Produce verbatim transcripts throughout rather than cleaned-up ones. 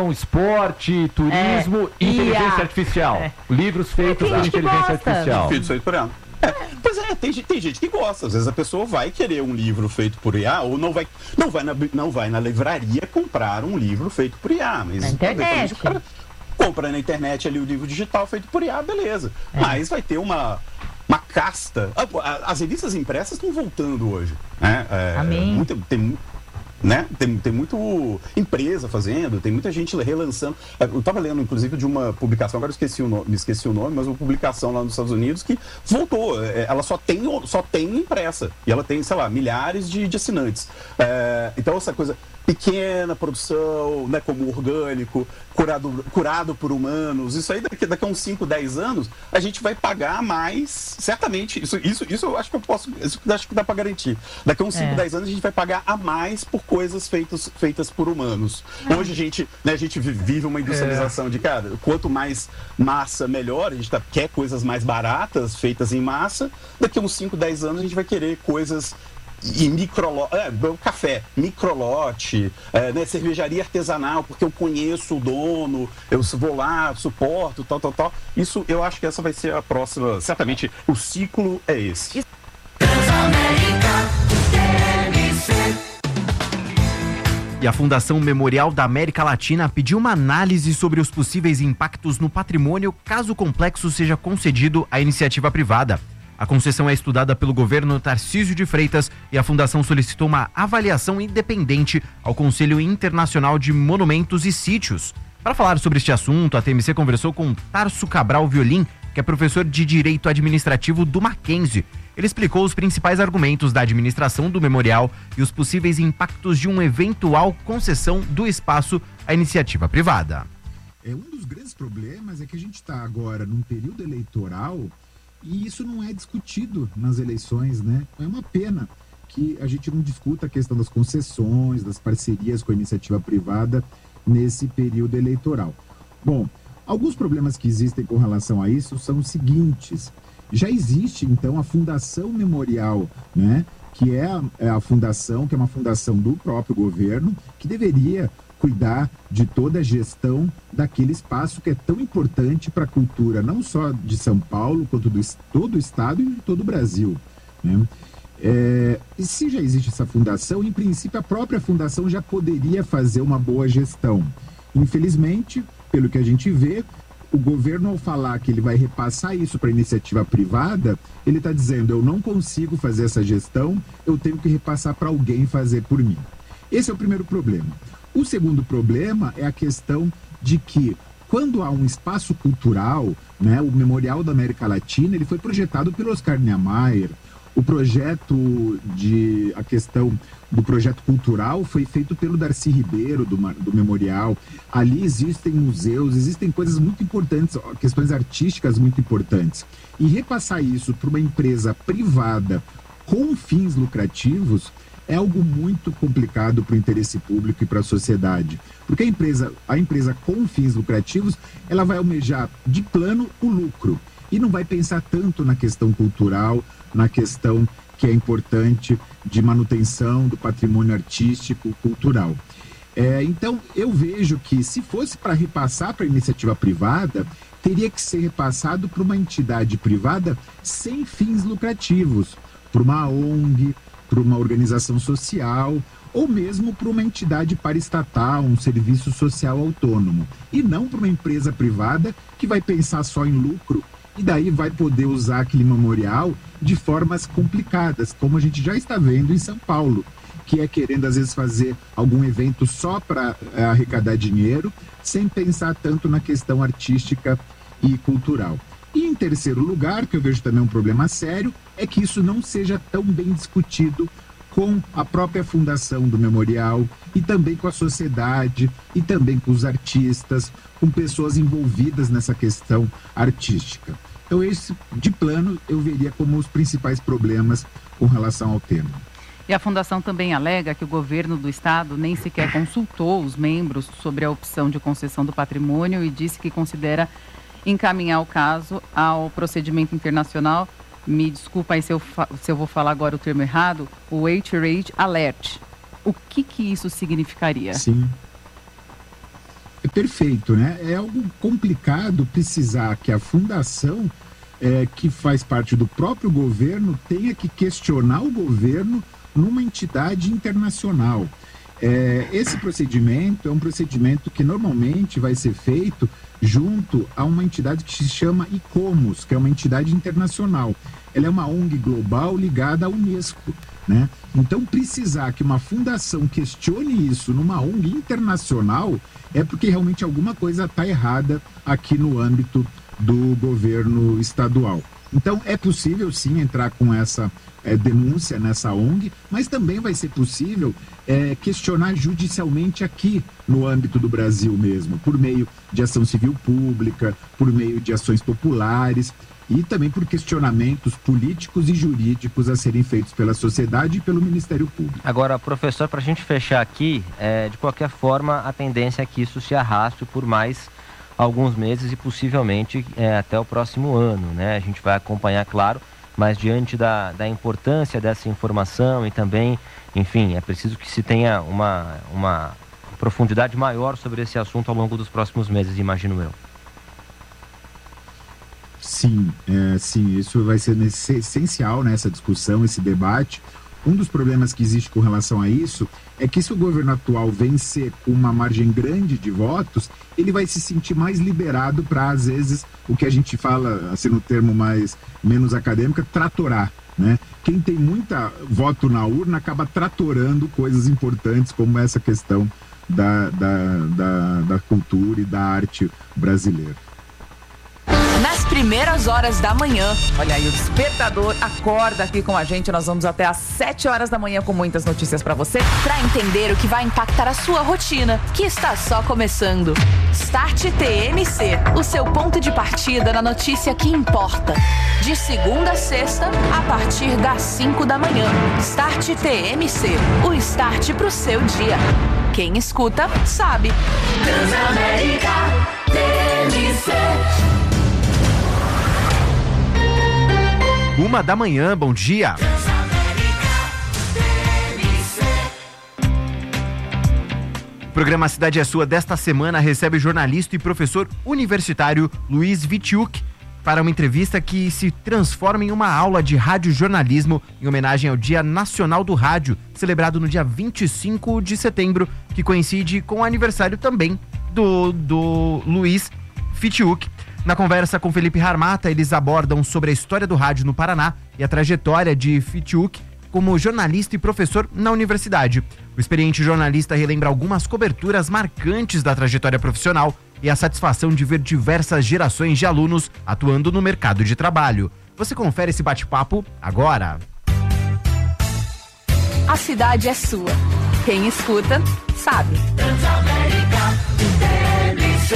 educação, esporte, turismo É. e inteligência I A. artificial. É. Livros feitos Tem por gente que inteligência gosta. artificial. Feito feito por I A. É, pois é, tem, tem gente que gosta. Às vezes a pessoa vai querer um livro feito por I A ou não vai, não vai, na, não vai na livraria comprar um livro feito por I A. Mas Na internet. o cara compra na internet ali o livro digital feito por I A, beleza. É. Mas vai ter uma, uma casta. As revistas impressas estão voltando hoje. Né? É, Amém. Muito, tem, né? Tem, tem muito empresa fazendo, tem muita gente relançando. Eu estava lendo, inclusive, de uma publicação, agora eu esqueci o nome, me esqueci o nome, mas uma publicação lá nos Estados Unidos que voltou. Ela só tem, só tem impressa. E ela tem, sei lá, milhares de, de assinantes. É, então, essa coisa pequena produção, né, como orgânico, curado, curado por humanos, isso aí daqui, daqui a uns cinco, dez anos, a gente vai pagar mais, certamente, isso, isso, isso eu acho que eu posso, isso eu acho que dá para garantir. Daqui a uns cinco, É. dez anos a gente vai pagar a mais por coisas feitas, feitas por humanos. Hoje a gente, né, a gente vive uma industrialização de, cara, quanto mais massa, melhor, a gente tá, quer coisas mais baratas, feitas em massa, daqui a uns cinco, dez anos a gente vai querer coisas e microlote, é, café, microlote, é, né, cervejaria artesanal, porque eu conheço o dono, eu vou lá, suporto, tal, tal, tal. Isso, eu acho que essa vai ser a próxima, certamente, o ciclo é esse. E a Fundação Memorial da América Latina pediu uma análise sobre os possíveis impactos no patrimônio caso o complexo seja concedido à iniciativa privada. A concessão é estudada pelo governo Tarcísio de Freitas e a Fundação solicitou uma avaliação independente ao Conselho Internacional de Monumentos e Sítios. Para falar sobre este assunto, a T M C conversou com Tarso Cabral Violim, que é professor de Direito Administrativo do Mackenzie. Ele explicou os principais argumentos da administração do memorial e os possíveis impactos de uma eventual concessão do espaço à iniciativa privada. É, um dos grandes problemas é que a gente está agora num período eleitoral e isso não é discutido nas eleições, né? É uma pena que a gente não discuta a questão das concessões, das parcerias com a iniciativa privada nesse período eleitoral. Bom, alguns problemas que existem com relação a isso são os seguintes. Já existe, então, a Fundação Memorial, né? Que é a, é a fundação, que é uma fundação do próprio governo, que deveria cuidar de toda a gestão daquele espaço que é tão importante para a cultura, não só de São Paulo, quanto de todo o estado e de todo o Brasil, né? É, e se já existe essa fundação, em princípio a própria fundação já poderia fazer uma boa gestão. Infelizmente, pelo que a gente vê, o governo, ao falar que ele vai repassar isso para a iniciativa privada, ele está dizendo, eu não consigo fazer essa gestão, eu tenho que repassar para alguém fazer por mim. Esse é o primeiro problema. O segundo problema é a questão de que, quando há um espaço cultural, né, o Memorial da América Latina, ele foi projetado pelo Oscar Niemeyer. O projeto de, a questão do projeto cultural foi feito pelo Darcy Ribeiro, do, do Memorial. Ali existem museus, existem coisas muito importantes, questões artísticas muito importantes. E repassar isso para uma empresa privada com fins lucrativos é algo muito complicado para o interesse público e para a sociedade. Porque a empresa, a empresa com fins lucrativos, ela vai almejar de plano o lucro. E não vai pensar tanto na questão cultural, na questão que é importante de manutenção do patrimônio artístico, cultural. É, então, eu vejo que se fosse para repassar para a iniciativa privada, teria que ser repassado para uma entidade privada sem fins lucrativos, para uma O N G, para uma organização social, ou mesmo para uma entidade paraestatal, um serviço social autônomo, e não para uma empresa privada que vai pensar só em lucro e daí vai poder usar aquele memorial de formas complicadas, como a gente já está vendo em São Paulo, que é querendo às vezes fazer algum evento só para é, arrecadar dinheiro, sem pensar tanto na questão artística e cultural. E em terceiro lugar, que eu vejo também um problema sério, é que isso não seja tão bem discutido com a própria fundação do memorial e também com a sociedade e também com os artistas, com pessoas envolvidas nessa questão artística. Então esse, de plano, eu veria como os principais problemas com relação ao tema. E a Fundação também alega que o governo do estado nem sequer consultou os membros sobre a opção de concessão do patrimônio e disse que considera encaminhar o caso ao procedimento internacional. Me desculpa aí se eu, se eu vou falar agora o termo errado, o Outrage Alert. O que que isso significaria? Sim. perfeito, né? É algo complicado precisar que a fundação, é, que faz parte do próprio governo, tenha que questionar o governo numa entidade internacional. É, esse procedimento é um procedimento que normalmente vai ser feito junto a uma entidade que se chama ICOMOS, que é uma entidade internacional. Ela é uma O N G global ligada à Unesco, né? Então, precisar que uma fundação questione isso numa O N G internacional é porque realmente alguma coisa está errada aqui no âmbito do governo estadual. Então, é possível sim entrar com essa é, denúncia nessa O N G, mas também vai ser possível é, questionar judicialmente aqui no âmbito do Brasil mesmo, por meio de ação civil pública, por meio de ações populares e também por questionamentos políticos e jurídicos a serem feitos pela sociedade e pelo Ministério Público. Agora, professor, para a gente fechar aqui, é, de qualquer forma, a tendência é que isso se arraste por mais alguns meses e possivelmente é, até o próximo ano, né? A gente vai acompanhar, claro, mas diante da, da importância dessa informação e também, enfim, é preciso que se tenha uma, uma profundidade maior sobre esse assunto ao longo dos próximos meses, imagino eu. Sim, é, sim, isso vai ser essencial nessa discussão, esse debate. Um dos problemas que existe com relação a isso é que se o governo atual vencer com uma margem grande de votos, ele vai se sentir mais liberado para, às vezes, o que a gente fala, assim, no termo mais menos acadêmico, tratorar, né? Quem tem muita voto na urna acaba tratorando coisas importantes como essa questão da, da, da, da cultura e da arte brasileira. Nas primeiras horas da manhã. Olha aí, o Despertador acorda aqui com a gente. Nós vamos até às sete horas da manhã com muitas notícias pra você. Pra entender o que vai impactar a sua rotina, que está só começando. Start T M C, o seu ponto de partida na notícia que importa. De segunda a sexta, a partir das cinco da manhã. Start T M C, o start pro seu dia. Quem escuta, sabe. Transamérica T M C. Uma da manhã, bom dia. O programa Cidade é Sua desta semana recebe o jornalista e professor universitário Luiz Wittiuk para uma entrevista que se transforma em uma aula de radiojornalismo em homenagem ao Dia Nacional do Rádio, celebrado no dia vinte e cinco de setembro, que coincide com o aniversário também do, do Luiz Wittiuk. Na conversa com Felipe Harmata, eles abordam sobre a história do rádio no Paraná e a trajetória de Wittiuk como jornalista e professor na universidade. O experiente jornalista relembra algumas coberturas marcantes da trajetória profissional e a satisfação de ver diversas gerações de alunos atuando no mercado de trabalho. Você confere esse bate-papo agora. A cidade é sua. Quem escuta, sabe. Transamérica T M C.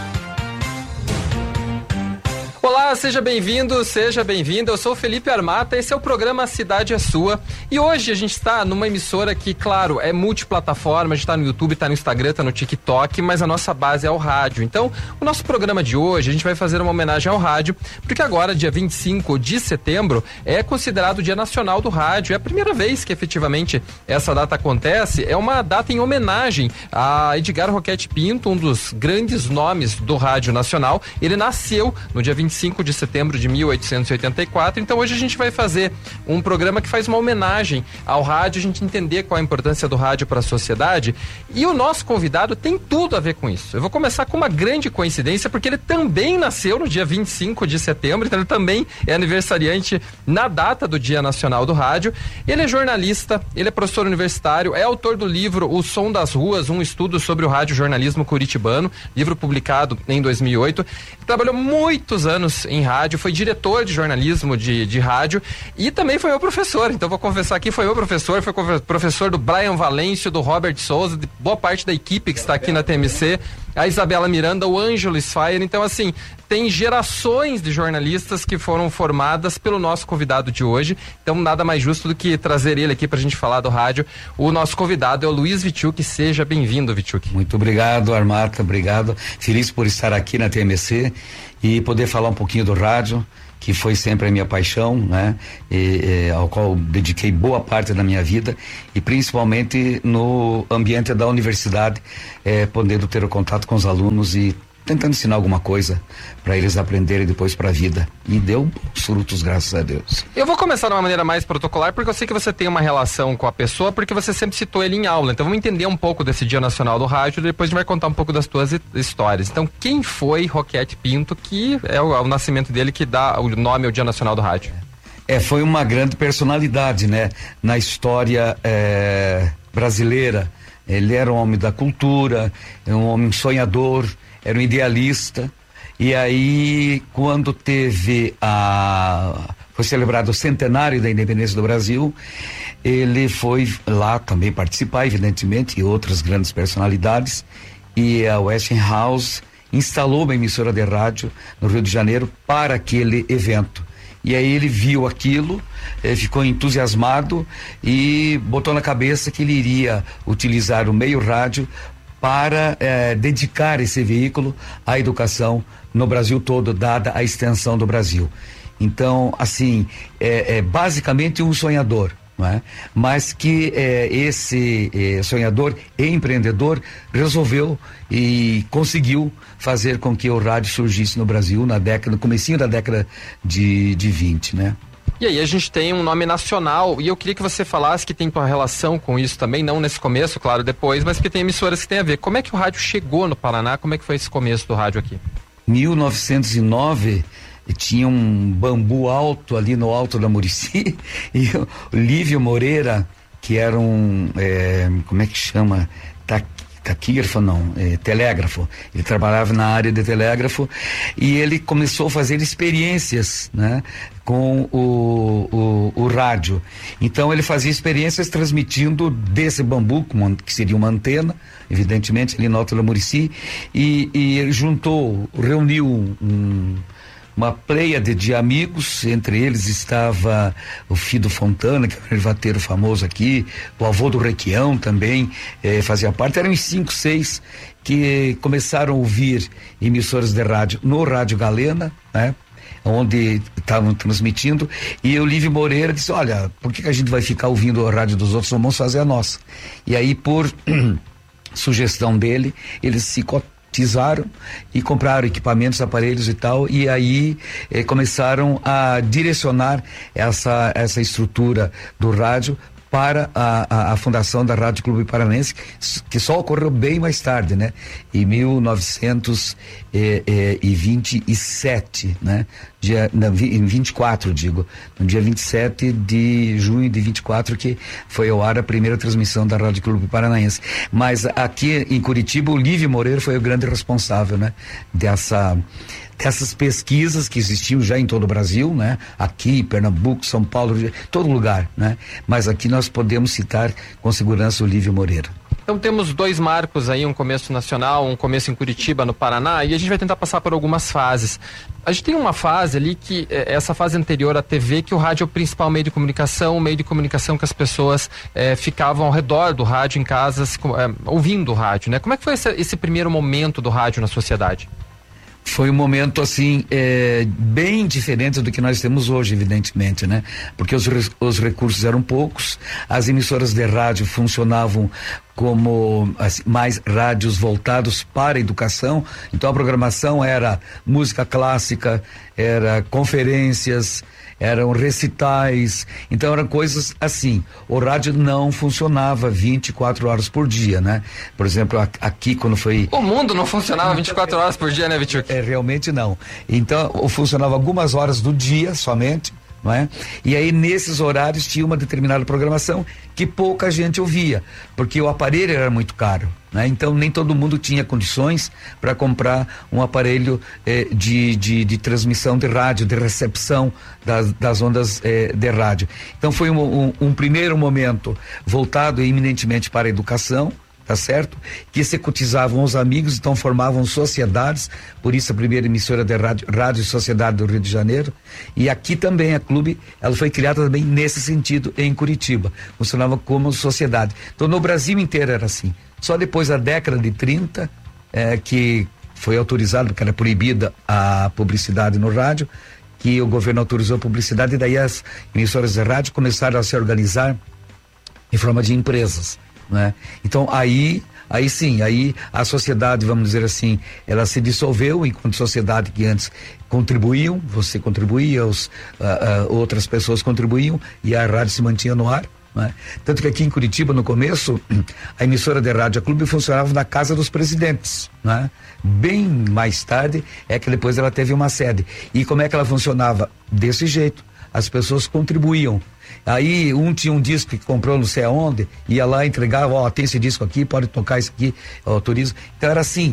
Olá, seja bem-vindo, seja bem-vinda. Eu sou o Felipe Harmata, esse é o programa Cidade é Sua. E hoje a gente está numa emissora que, claro, é multiplataforma, a gente está no YouTube, está no Instagram, está no TikTok, mas a nossa base é o rádio. Então, o nosso programa de hoje, a gente vai fazer uma homenagem ao rádio, porque agora, dia vinte e cinco de setembro, é considerado o Dia Nacional do Rádio. É a primeira vez que efetivamente essa data acontece, é uma data em homenagem a Edgar Roquette Pinto, um dos grandes nomes do rádio nacional. Ele nasceu no dia vinte e cinco de setembro de mil oitocentos e oitenta e quatro, então hoje a gente vai fazer um programa que faz uma homenagem ao rádio, a gente entender qual a importância do rádio para a sociedade, e o nosso convidado tem tudo a ver com isso. Eu vou começar com uma grande coincidência, porque ele também nasceu no dia vinte e cinco de setembro, então ele também é aniversariante na data do Dia Nacional do Rádio. Ele é jornalista, ele é professor universitário, é autor do livro O Som das Ruas, um estudo sobre o rádio jornalismo curitibano, livro publicado em dois mil e oito. Trabalhou muitos anos em rádio, foi diretor de jornalismo de, de rádio e também foi meu professor, então vou confessar aqui, foi meu professor, foi professor do Brian Valêncio, do Robert Souza, de boa parte da equipe que está aqui na T M C, a Isabela Miranda, o Ângelo Sfire, então assim, tem gerações de jornalistas que foram formadas pelo nosso convidado de hoje. Então, nada mais justo do que trazer ele aqui pra gente falar do rádio. O nosso convidado é o Luiz Witczuk. Seja bem-vindo, Witczuk. Muito obrigado, Armata, obrigado. Feliz por estar aqui na T M C e poder falar um pouquinho do rádio, que foi sempre a minha paixão, né? E, e, ao qual dediquei boa parte da minha vida, e principalmente no ambiente da universidade, eh, podendo ter o contato com os alunos e tentando ensinar alguma coisa para eles aprenderem depois para a vida. E deu frutos, graças a Deus. Eu vou começar de uma maneira mais protocolar, porque eu sei que você tem uma relação com a pessoa, porque você sempre citou ele em aula. Então vamos entender um pouco desse Dia Nacional do Rádio, e depois a gente vai contar um pouco das tuas histórias. Então, quem foi Roquete Pinto, que é o, é o nascimento dele que dá o nome ao Dia Nacional do Rádio? É, foi uma grande personalidade, né? Na história é, brasileira. Ele era um homem da cultura, um homem sonhador, era um idealista. E aí, quando teve a... foi celebrado o centenário da independência do Brasil, ele foi lá também participar, evidentemente, e outras grandes personalidades, e a Westinghouse instalou uma emissora de rádio no Rio de Janeiro para aquele evento. E aí ele viu aquilo, eh, ficou entusiasmado e botou na cabeça que ele iria utilizar o meio rádio para eh, dedicar esse veículo à educação no Brasil todo, dada a extensão do Brasil. Então, assim, é, é basicamente um sonhador, não é? Mas que eh, esse eh, sonhador e empreendedor resolveu e conseguiu fazer com que o rádio surgisse no Brasil na década, no comecinho da década de, de vinte, né? E aí a gente tem um nome nacional, e eu queria que você falasse que tem tua relação com isso também, não nesse começo, claro, depois, mas que tem emissoras que tem a ver. Como é que o rádio chegou no Paraná? Como é que foi esse começo do rádio aqui? mil novecentos e nove, tinha um bambu alto ali no alto da Murici, e o Lívio Moreira, que era um, é, como é que chama? Tá taquígrafo não, é, telégrafo, ele trabalhava na área de telégrafo, e ele começou a fazer experiências, né, com o, o, o rádio. Então ele fazia experiências transmitindo desse bambu, que seria uma antena, evidentemente, ali no Alto da Murici, e, e juntou, reuniu um uma pleiade de amigos, entre eles estava o Fido Fontana, que é um revateiro famoso aqui, o avô do Requião também eh, fazia parte. Eram uns cinco, seis que começaram a ouvir emissoras de rádio no Rádio Galena, né? Onde estavam transmitindo, e o Lívio Moreira disse: olha, por que, que a gente vai ficar ouvindo a rádio dos outros? Vamos fazer a nossa. E aí, por sugestão dele, eles se cotizaram e compraram equipamentos, aparelhos e tal, e aí eh, começaram a direcionar essa, essa estrutura do rádio para a, a, a fundação da Rádio Clube Paranense, que só ocorreu bem mais tarde, né? Em mil novecentos e vinte e sete, né? Dia, não, em vinte e quatro, digo, no dia vinte e sete de junho de vinte e quatro, que foi ao ar a primeira transmissão da Rádio Clube Paranaense. Mas aqui em Curitiba, o Lívio Moreira foi o grande responsável, né? Dessa essas pesquisas que existiam já em todo o Brasil, né? Aqui, Pernambuco, São Paulo, todo lugar, né? Mas aqui nós podemos citar com segurança o Lívio Moreira. Então temos dois marcos aí, um começo nacional, um começo em Curitiba, no Paraná, e a gente vai tentar passar por algumas fases. A gente tem uma fase ali que, essa fase anterior à T V, que o rádio é o principal meio de comunicação, o meio de comunicação que as pessoas eh, ficavam ao redor do rádio em casas, eh, ouvindo o rádio, né? Como é que foi esse, esse primeiro momento do rádio na sociedade? Foi um momento assim é, bem diferente do que nós temos hoje, evidentemente, né? Porque os, os recursos eram poucos, as emissoras de rádio funcionavam como assim, mais rádios voltados para a educação. Então a programação era música clássica, era conferências, eram recitais, então eram coisas assim. O rádio não funcionava vinte e quatro horas por dia, né? Por exemplo, aqui quando foi... O mundo não funcionava vinte e quatro horas por dia, né, Witczuk? É, realmente não. Então, funcionava algumas horas do dia somente, não é? E aí nesses horários tinha uma determinada programação que pouca gente ouvia, porque o aparelho era muito caro, né? Então nem todo mundo tinha condições para comprar um aparelho eh, de, de, de transmissão de rádio, de recepção das, das ondas eh, de rádio. Então foi um, um, um primeiro momento voltado eminentemente para a educação, tá certo? Que se cotizavam os amigos, então formavam sociedades, por isso a primeira emissora de rádio, Rádio Sociedade do Rio de Janeiro, e aqui também a Clube, ela foi criada também nesse sentido, em Curitiba, funcionava como sociedade. Então no Brasil inteiro era assim, só depois da década de trinta, é, que foi autorizado, porque era proibida a publicidade no rádio, que o governo autorizou a publicidade, e daí as emissoras de rádio começaram a se organizar em forma de empresas, né? Então aí, aí sim, aí a sociedade, vamos dizer assim, ela se dissolveu enquanto sociedade que antes contribuíam, você contribuía, os, uh, uh, outras pessoas contribuíam e a rádio se mantinha no ar, né? Tanto que aqui em Curitiba, no começo, a emissora de rádio, a Clube, funcionava na Casa dos Presidentes, né? Bem mais tarde é que depois ela teve uma sede. E como é que ela funcionava? Desse jeito, as pessoas contribuíam. Aí um tinha um disco que comprou não sei aonde, ia lá, entregava, ó, tem esse disco aqui, pode tocar isso aqui, autoriza. Então era assim,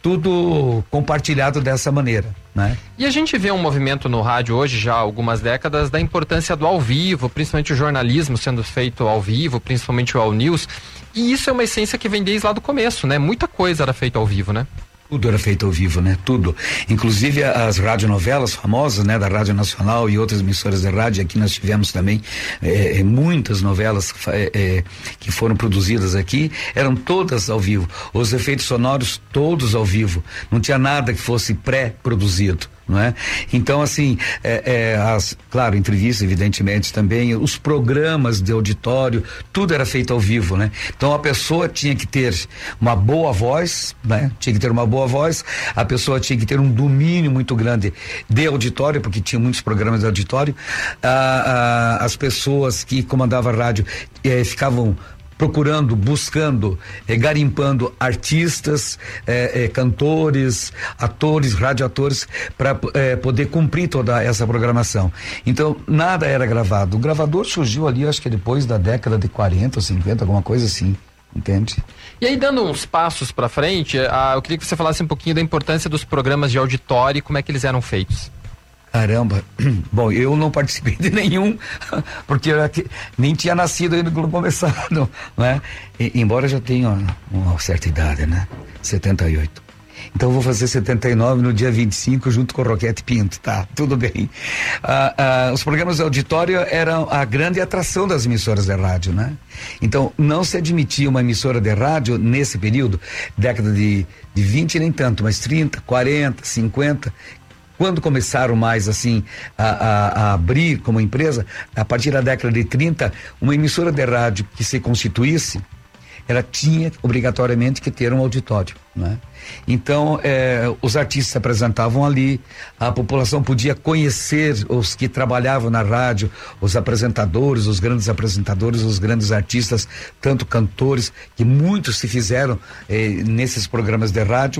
tudo compartilhado dessa maneira, né? E a gente vê um movimento no rádio hoje, já há algumas décadas, da importância do ao vivo, principalmente o jornalismo sendo feito ao vivo, principalmente o All News, e isso é uma essência que vem desde lá do começo, né? Muita coisa era feita ao vivo, né? Tudo era feito ao vivo, né? Tudo. Inclusive as radionovelas famosas, né? Da Rádio Nacional e outras emissoras de rádio. Aqui nós tivemos também eh, muitas novelas eh, eh, que foram produzidas aqui. Eram todas ao vivo. Os efeitos sonoros todos ao vivo. Não tinha nada que fosse pré-produzido, não é? Então, assim, é, é, as, claro, entrevistas, evidentemente, também, os programas de auditório, tudo era feito ao vivo, né? Então a pessoa tinha que ter uma boa voz, né? Tinha que ter uma boa voz, a pessoa tinha que ter um domínio muito grande de auditório, porque tinha muitos programas de auditório. Ah, ah, as pessoas que comandavam a rádio eh, ficavam procurando, buscando, eh, garimpando artistas, eh, eh, cantores, atores, radioatores, para eh, poder cumprir toda essa programação. Então, nada era gravado. O gravador surgiu ali, acho que depois da década de quarenta ou cinquenta, alguma coisa assim, entende? E aí, dando uns passos para frente, ah, eu queria que você falasse um pouquinho da importância dos programas de auditório e como é que eles eram feitos. Caramba, bom, eu não participei de nenhum, porque eu aqui, nem tinha nascido ainda quando começaram, né? E, embora já tenha uma, uma certa idade, né? setenta e oito. Então eu vou fazer setenta e nove no dia vinte e cinco junto com o Roquete Pinto, tá? Tudo bem. Ah, ah, os programas de auditório eram a grande atração das emissoras de rádio, né? Então não se admitia uma emissora de rádio nesse período, década de, de vinte nem tanto, mas trinta, quarenta, cinquenta. Quando começaram mais assim a, a, a abrir como empresa, a partir da década de trinta, uma emissora de rádio que se constituísse, ela tinha obrigatoriamente que ter um auditório, né? Então eh, os artistas se apresentavam ali, a população podia conhecer os que trabalhavam na rádio, os apresentadores, os grandes apresentadores, os grandes artistas, tanto cantores, que muitos se fizeram eh, nesses programas de rádio.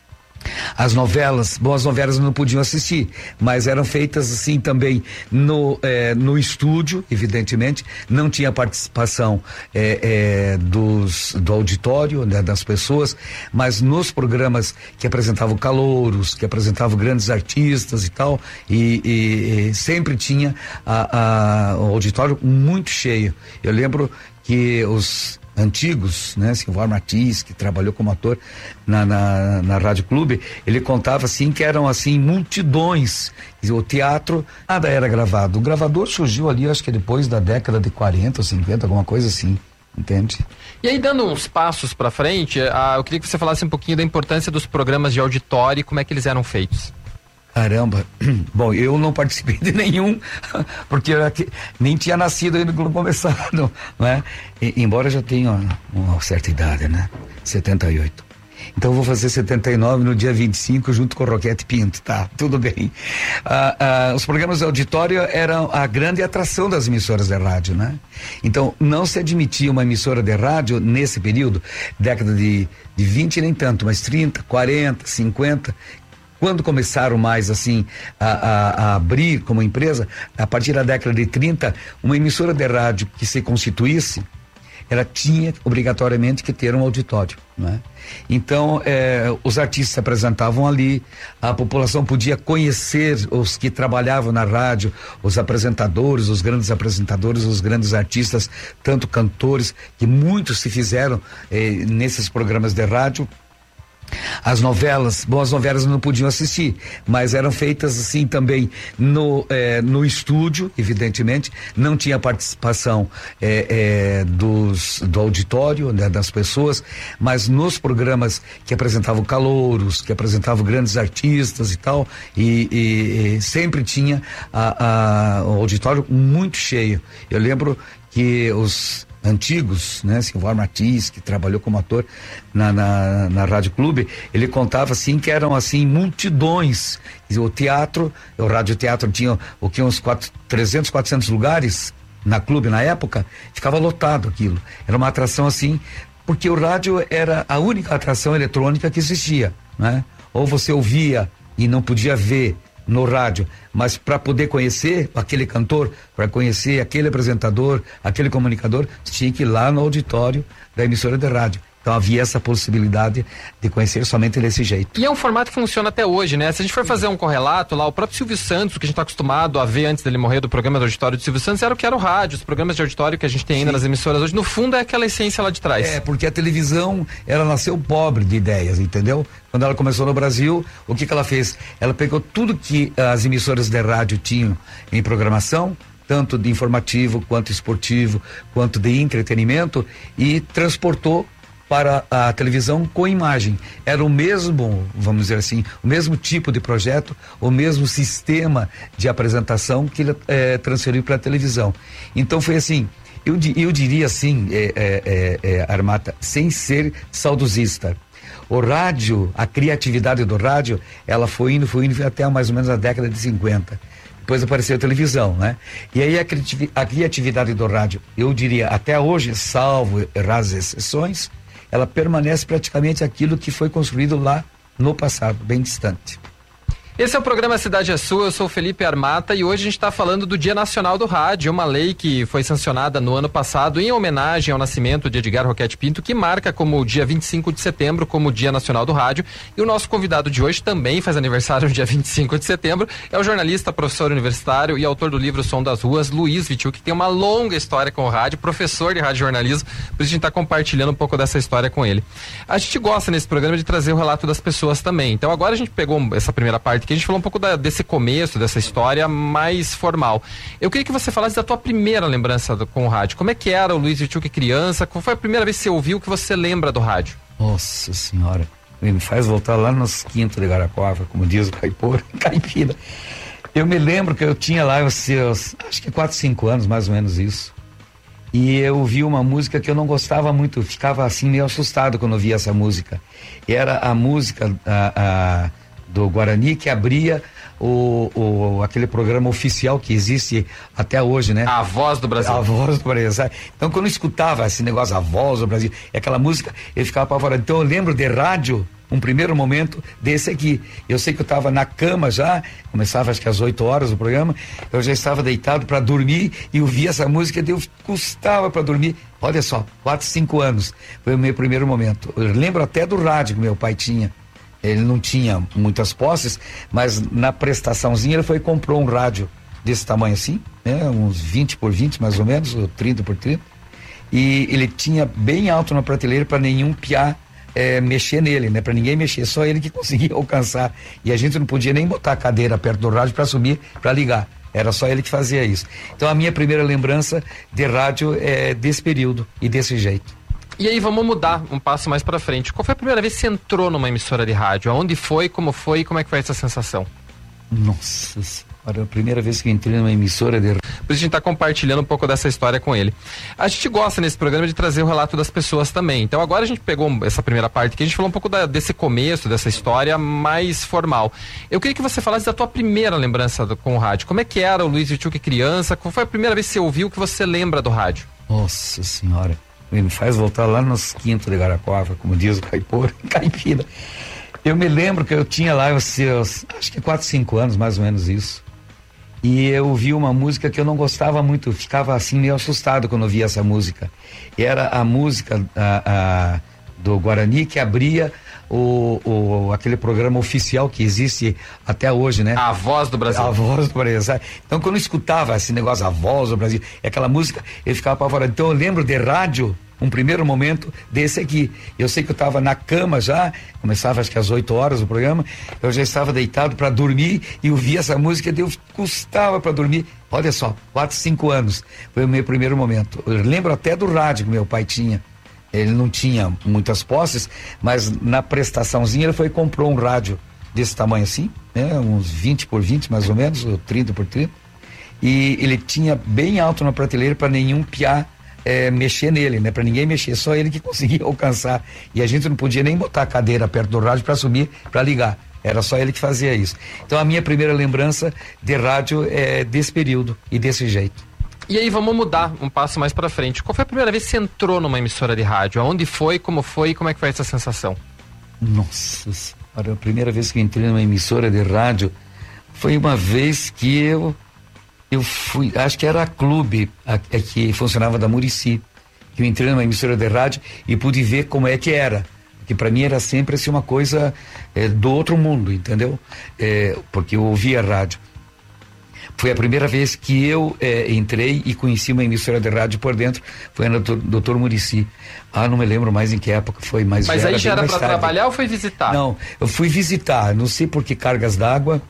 As novelas, bom, as novelas não podiam assistir, mas eram feitas assim também no, eh, no estúdio, evidentemente, não tinha participação eh, eh, dos, do auditório, né, das pessoas, mas nos programas que apresentavam calouros, que apresentavam grandes artistas e tal, e, e, e sempre tinha a, a, o auditório muito cheio. Eu lembro que os antigos, né, Silvar Martins, que trabalhou como ator na, na, na Rádio Clube, ele contava assim que eram assim multidões. O teatro, nada era gravado. O gravador surgiu ali, acho que depois da década de quarenta ou cinquenta, alguma coisa assim, entende? E aí, dando uns passos para frente, ah, eu queria que você falasse um pouquinho da importância dos programas de auditório e como é que eles eram feitos. Caramba, bom, eu não participei de nenhum, porque eu aqui, nem tinha nascido ainda quando começaram, né? E, embora já tenha uma, uma certa idade, né? setenta e oito. Então eu vou fazer setenta e nove no dia vinte e cinco junto com o Roquete Pinto, tá? Tudo bem. Ah, ah, os programas de auditório eram a grande atração das emissoras de rádio, né? Então não se admitia uma emissora de rádio nesse período, década de, de vinte nem tanto, mas trinta, quarenta, cinquenta. Quando começaram mais assim a, a, a abrir como empresa, a partir da década de trinta, uma emissora de rádio que se constituísse, ela tinha obrigatoriamente que ter um auditório, né? Então, eh, os artistas se apresentavam ali, a população podia conhecer os que trabalhavam na rádio, os apresentadores, os grandes apresentadores, os grandes artistas, tanto cantores, que muitos se fizeram eh, nesses programas de rádio. As novelas, bom, as novelas não podiam assistir, mas eram feitas assim também no, eh, no estúdio, evidentemente, não tinha participação eh, eh, dos, do auditório, né, das pessoas, mas nos programas que apresentavam calouros, que apresentavam grandes artistas e tal, e, e, e sempre tinha a, a, o auditório muito cheio. Eu lembro que os antigos, né, Silvio Martins, que trabalhou como ator na, na, na Rádio Clube, ele contava assim que eram assim multidões. O teatro, o radioteatro tinha o que uns quatro, trezentos, quatrocentos lugares na Clube na época, ficava lotado aquilo. Era uma atração assim, porque o rádio era a única atração eletrônica que existia, né? Ou você ouvia e não podia ver no rádio, mas para poder conhecer aquele cantor, para conhecer aquele apresentador, aquele comunicador, você tinha que ir lá no auditório da emissora de rádio. Então havia essa possibilidade de conhecer somente desse jeito. E é um formato que funciona até hoje, né? Se a gente for fazer um correlato lá, o próprio Silvio Santos, que a gente está acostumado a ver antes dele morrer do programa do auditório do Silvio Santos, era o que era o rádio, os programas de auditório que a gente tem ainda Sim. nas emissoras hoje, no fundo é aquela essência lá de trás. É, porque a televisão, ela nasceu pobre de ideias, entendeu? Quando ela começou no Brasil, o que que ela fez? Ela pegou tudo que as emissoras de rádio tinham em programação, tanto de informativo, quanto esportivo, quanto de entretenimento, e transportou para a televisão com imagem. Era o mesmo, vamos dizer assim, o mesmo tipo de projeto, o mesmo sistema de apresentação que ele é, transferiu para a televisão. Então foi assim, eu, eu diria assim, é, é, é, Armata, sem ser saudosista, o rádio, a criatividade do rádio, ela foi indo, foi indo até mais ou menos a década de cinquenta. Depois apareceu a televisão, né? E aí a, a criatividade do rádio, eu diria, até hoje, salvo raras exceções, ela permanece praticamente aquilo que foi construído lá no passado, bem distante. Esse é o programa Cidade é Sua, eu sou o Felipe Armata e hoje a gente está falando do Dia Nacional do Rádio, uma lei que foi sancionada no ano passado em homenagem ao nascimento de Edgar Roquete Pinto, que marca como o dia vinte e cinco de setembro como o Dia Nacional do Rádio. E o nosso convidado de hoje também faz aniversário no dia vinte e cinco de setembro, é o jornalista, professor universitário e autor do livro Som das Ruas, Luiz Witzel, que tem uma longa história com o rádio, professor de rádio jornalismo, por isso a gente está compartilhando um pouco dessa história com ele. A gente gosta nesse programa de trazer o relato das pessoas também, então agora a gente pegou essa primeira parte que a gente falou um pouco da, desse começo, dessa história mais formal. Eu queria que você falasse da tua primeira lembrança do, com o rádio. Como é que era o Luiz Witzel criança? Qual foi a primeira vez que você ouviu que você lembra do rádio? Nossa senhora, ele me faz voltar lá nos quintos de Garacoava, como diz o caipora, caipira. Eu me lembro que eu tinha lá os seus, acho que quatro, cinco anos, mais ou menos isso. E eu ouvi uma música que eu não gostava muito, ficava assim meio assustado quando eu ouvia essa música. Era a música a, a, do Guarani que abria o, o, aquele programa oficial que existe até hoje, né? A Voz do Brasil. A Voz do Brasil, sabe? Então quando eu escutava esse negócio, a Voz do Brasil, aquela música, eu ficava apavorado. Então eu lembro de rádio, um primeiro momento desse aqui. Eu sei que eu estava na cama já, começava acho que às oito horas o programa, eu já estava deitado para dormir e ouvia essa música e eu custava para dormir. Olha só, quatro, cinco anos foi o meu primeiro momento. Eu lembro até do rádio que meu pai tinha. Ele não tinha muitas posses, mas na prestaçãozinha ele foi e comprou um rádio desse tamanho assim, né? Uns vinte por vinte mais ou menos, ou trinta por trinta. E ele tinha bem alto na prateleira para nenhum piá É, mexer nele, né? Para ninguém mexer, só ele que conseguia alcançar. E a gente não podia nem botar a cadeira perto do rádio para subir, para ligar. Era só ele que fazia isso. Então a minha primeira lembrança de rádio é desse período e desse jeito. E aí vamos mudar um passo mais para frente. Qual foi a primeira vez que você entrou numa emissora de rádio? Aonde foi, como foi e como é que foi essa sensação? Nossa senhora, a primeira vez que eu entrei numa emissora de... Por isso a gente está compartilhando um pouco dessa história com ele. A gente gosta nesse programa de trazer o relato das pessoas também. Então agora a gente pegou essa primeira parte que a gente falou um pouco da, desse começo, dessa história mais formal. Eu queria que você falasse da tua primeira lembrança do, com o rádio. Como é que era o Luiz Witzel criança? Qual foi a primeira vez que você ouviu que você lembra do rádio? Nossa senhora, ele me faz voltar lá nos quintos de Garacoava, como diz o caipora, caipira. Eu me lembro que eu tinha lá os seus, acho que quatro, cinco anos, mais ou menos isso. e eu ouvi uma música que eu não gostava muito, eu ficava assim meio assustado quando eu ouvia essa música. Era a música a, a, do Guarani que abria o, o, aquele programa oficial que existe até hoje, né? A Voz do Brasil. A Voz do Brasil, sabe? Então quando eu escutava esse negócio, a Voz do Brasil, aquela música, eu ficava apavorado. Então eu lembro de rádio, um primeiro momento desse aqui. Eu sei que eu estava na cama já, começava acho que às oito horas o programa, eu já estava deitado para dormir e ouvia essa música e eu custava para dormir. Olha só, quatro, cinco anos foi o meu primeiro momento. Eu lembro até do rádio que meu pai tinha. Ele não tinha muitas posses, mas na prestaçãozinha ele foi e comprou um rádio desse tamanho assim, né? Uns vinte por vinte mais ou menos, ou trinta por trinta. E ele tinha bem alto na prateleira para nenhum piá É, mexer nele, né? Para ninguém mexer, só ele que conseguia alcançar. E a gente não podia nem botar a cadeira perto do rádio para subir, para ligar. Era só ele que fazia isso. Então a minha primeira lembrança de rádio é desse período e desse jeito. E aí vamos mudar um passo mais para frente. Qual foi a primeira vez que você entrou numa emissora de rádio? Aonde foi, como foi e como é que foi essa sensação? Nossa senhora, a primeira vez que eu entrei numa emissora de rádio foi uma vez que eu Eu fui, acho que era a Clube, a, a que funcionava da Muricy, que eu entrei numa emissora de rádio e pude ver como é que era, que para mim era sempre assim uma coisa é, do outro mundo, entendeu? É, porque eu ouvia rádio. Foi a primeira vez que eu é, entrei e conheci uma emissora de rádio por dentro, foi no doutor Muricy. Ah, não me lembro mais em que época foi, mas, mas já aí era já era para trabalhar ou foi visitar? Não, eu fui visitar, não sei por que cargas d'água.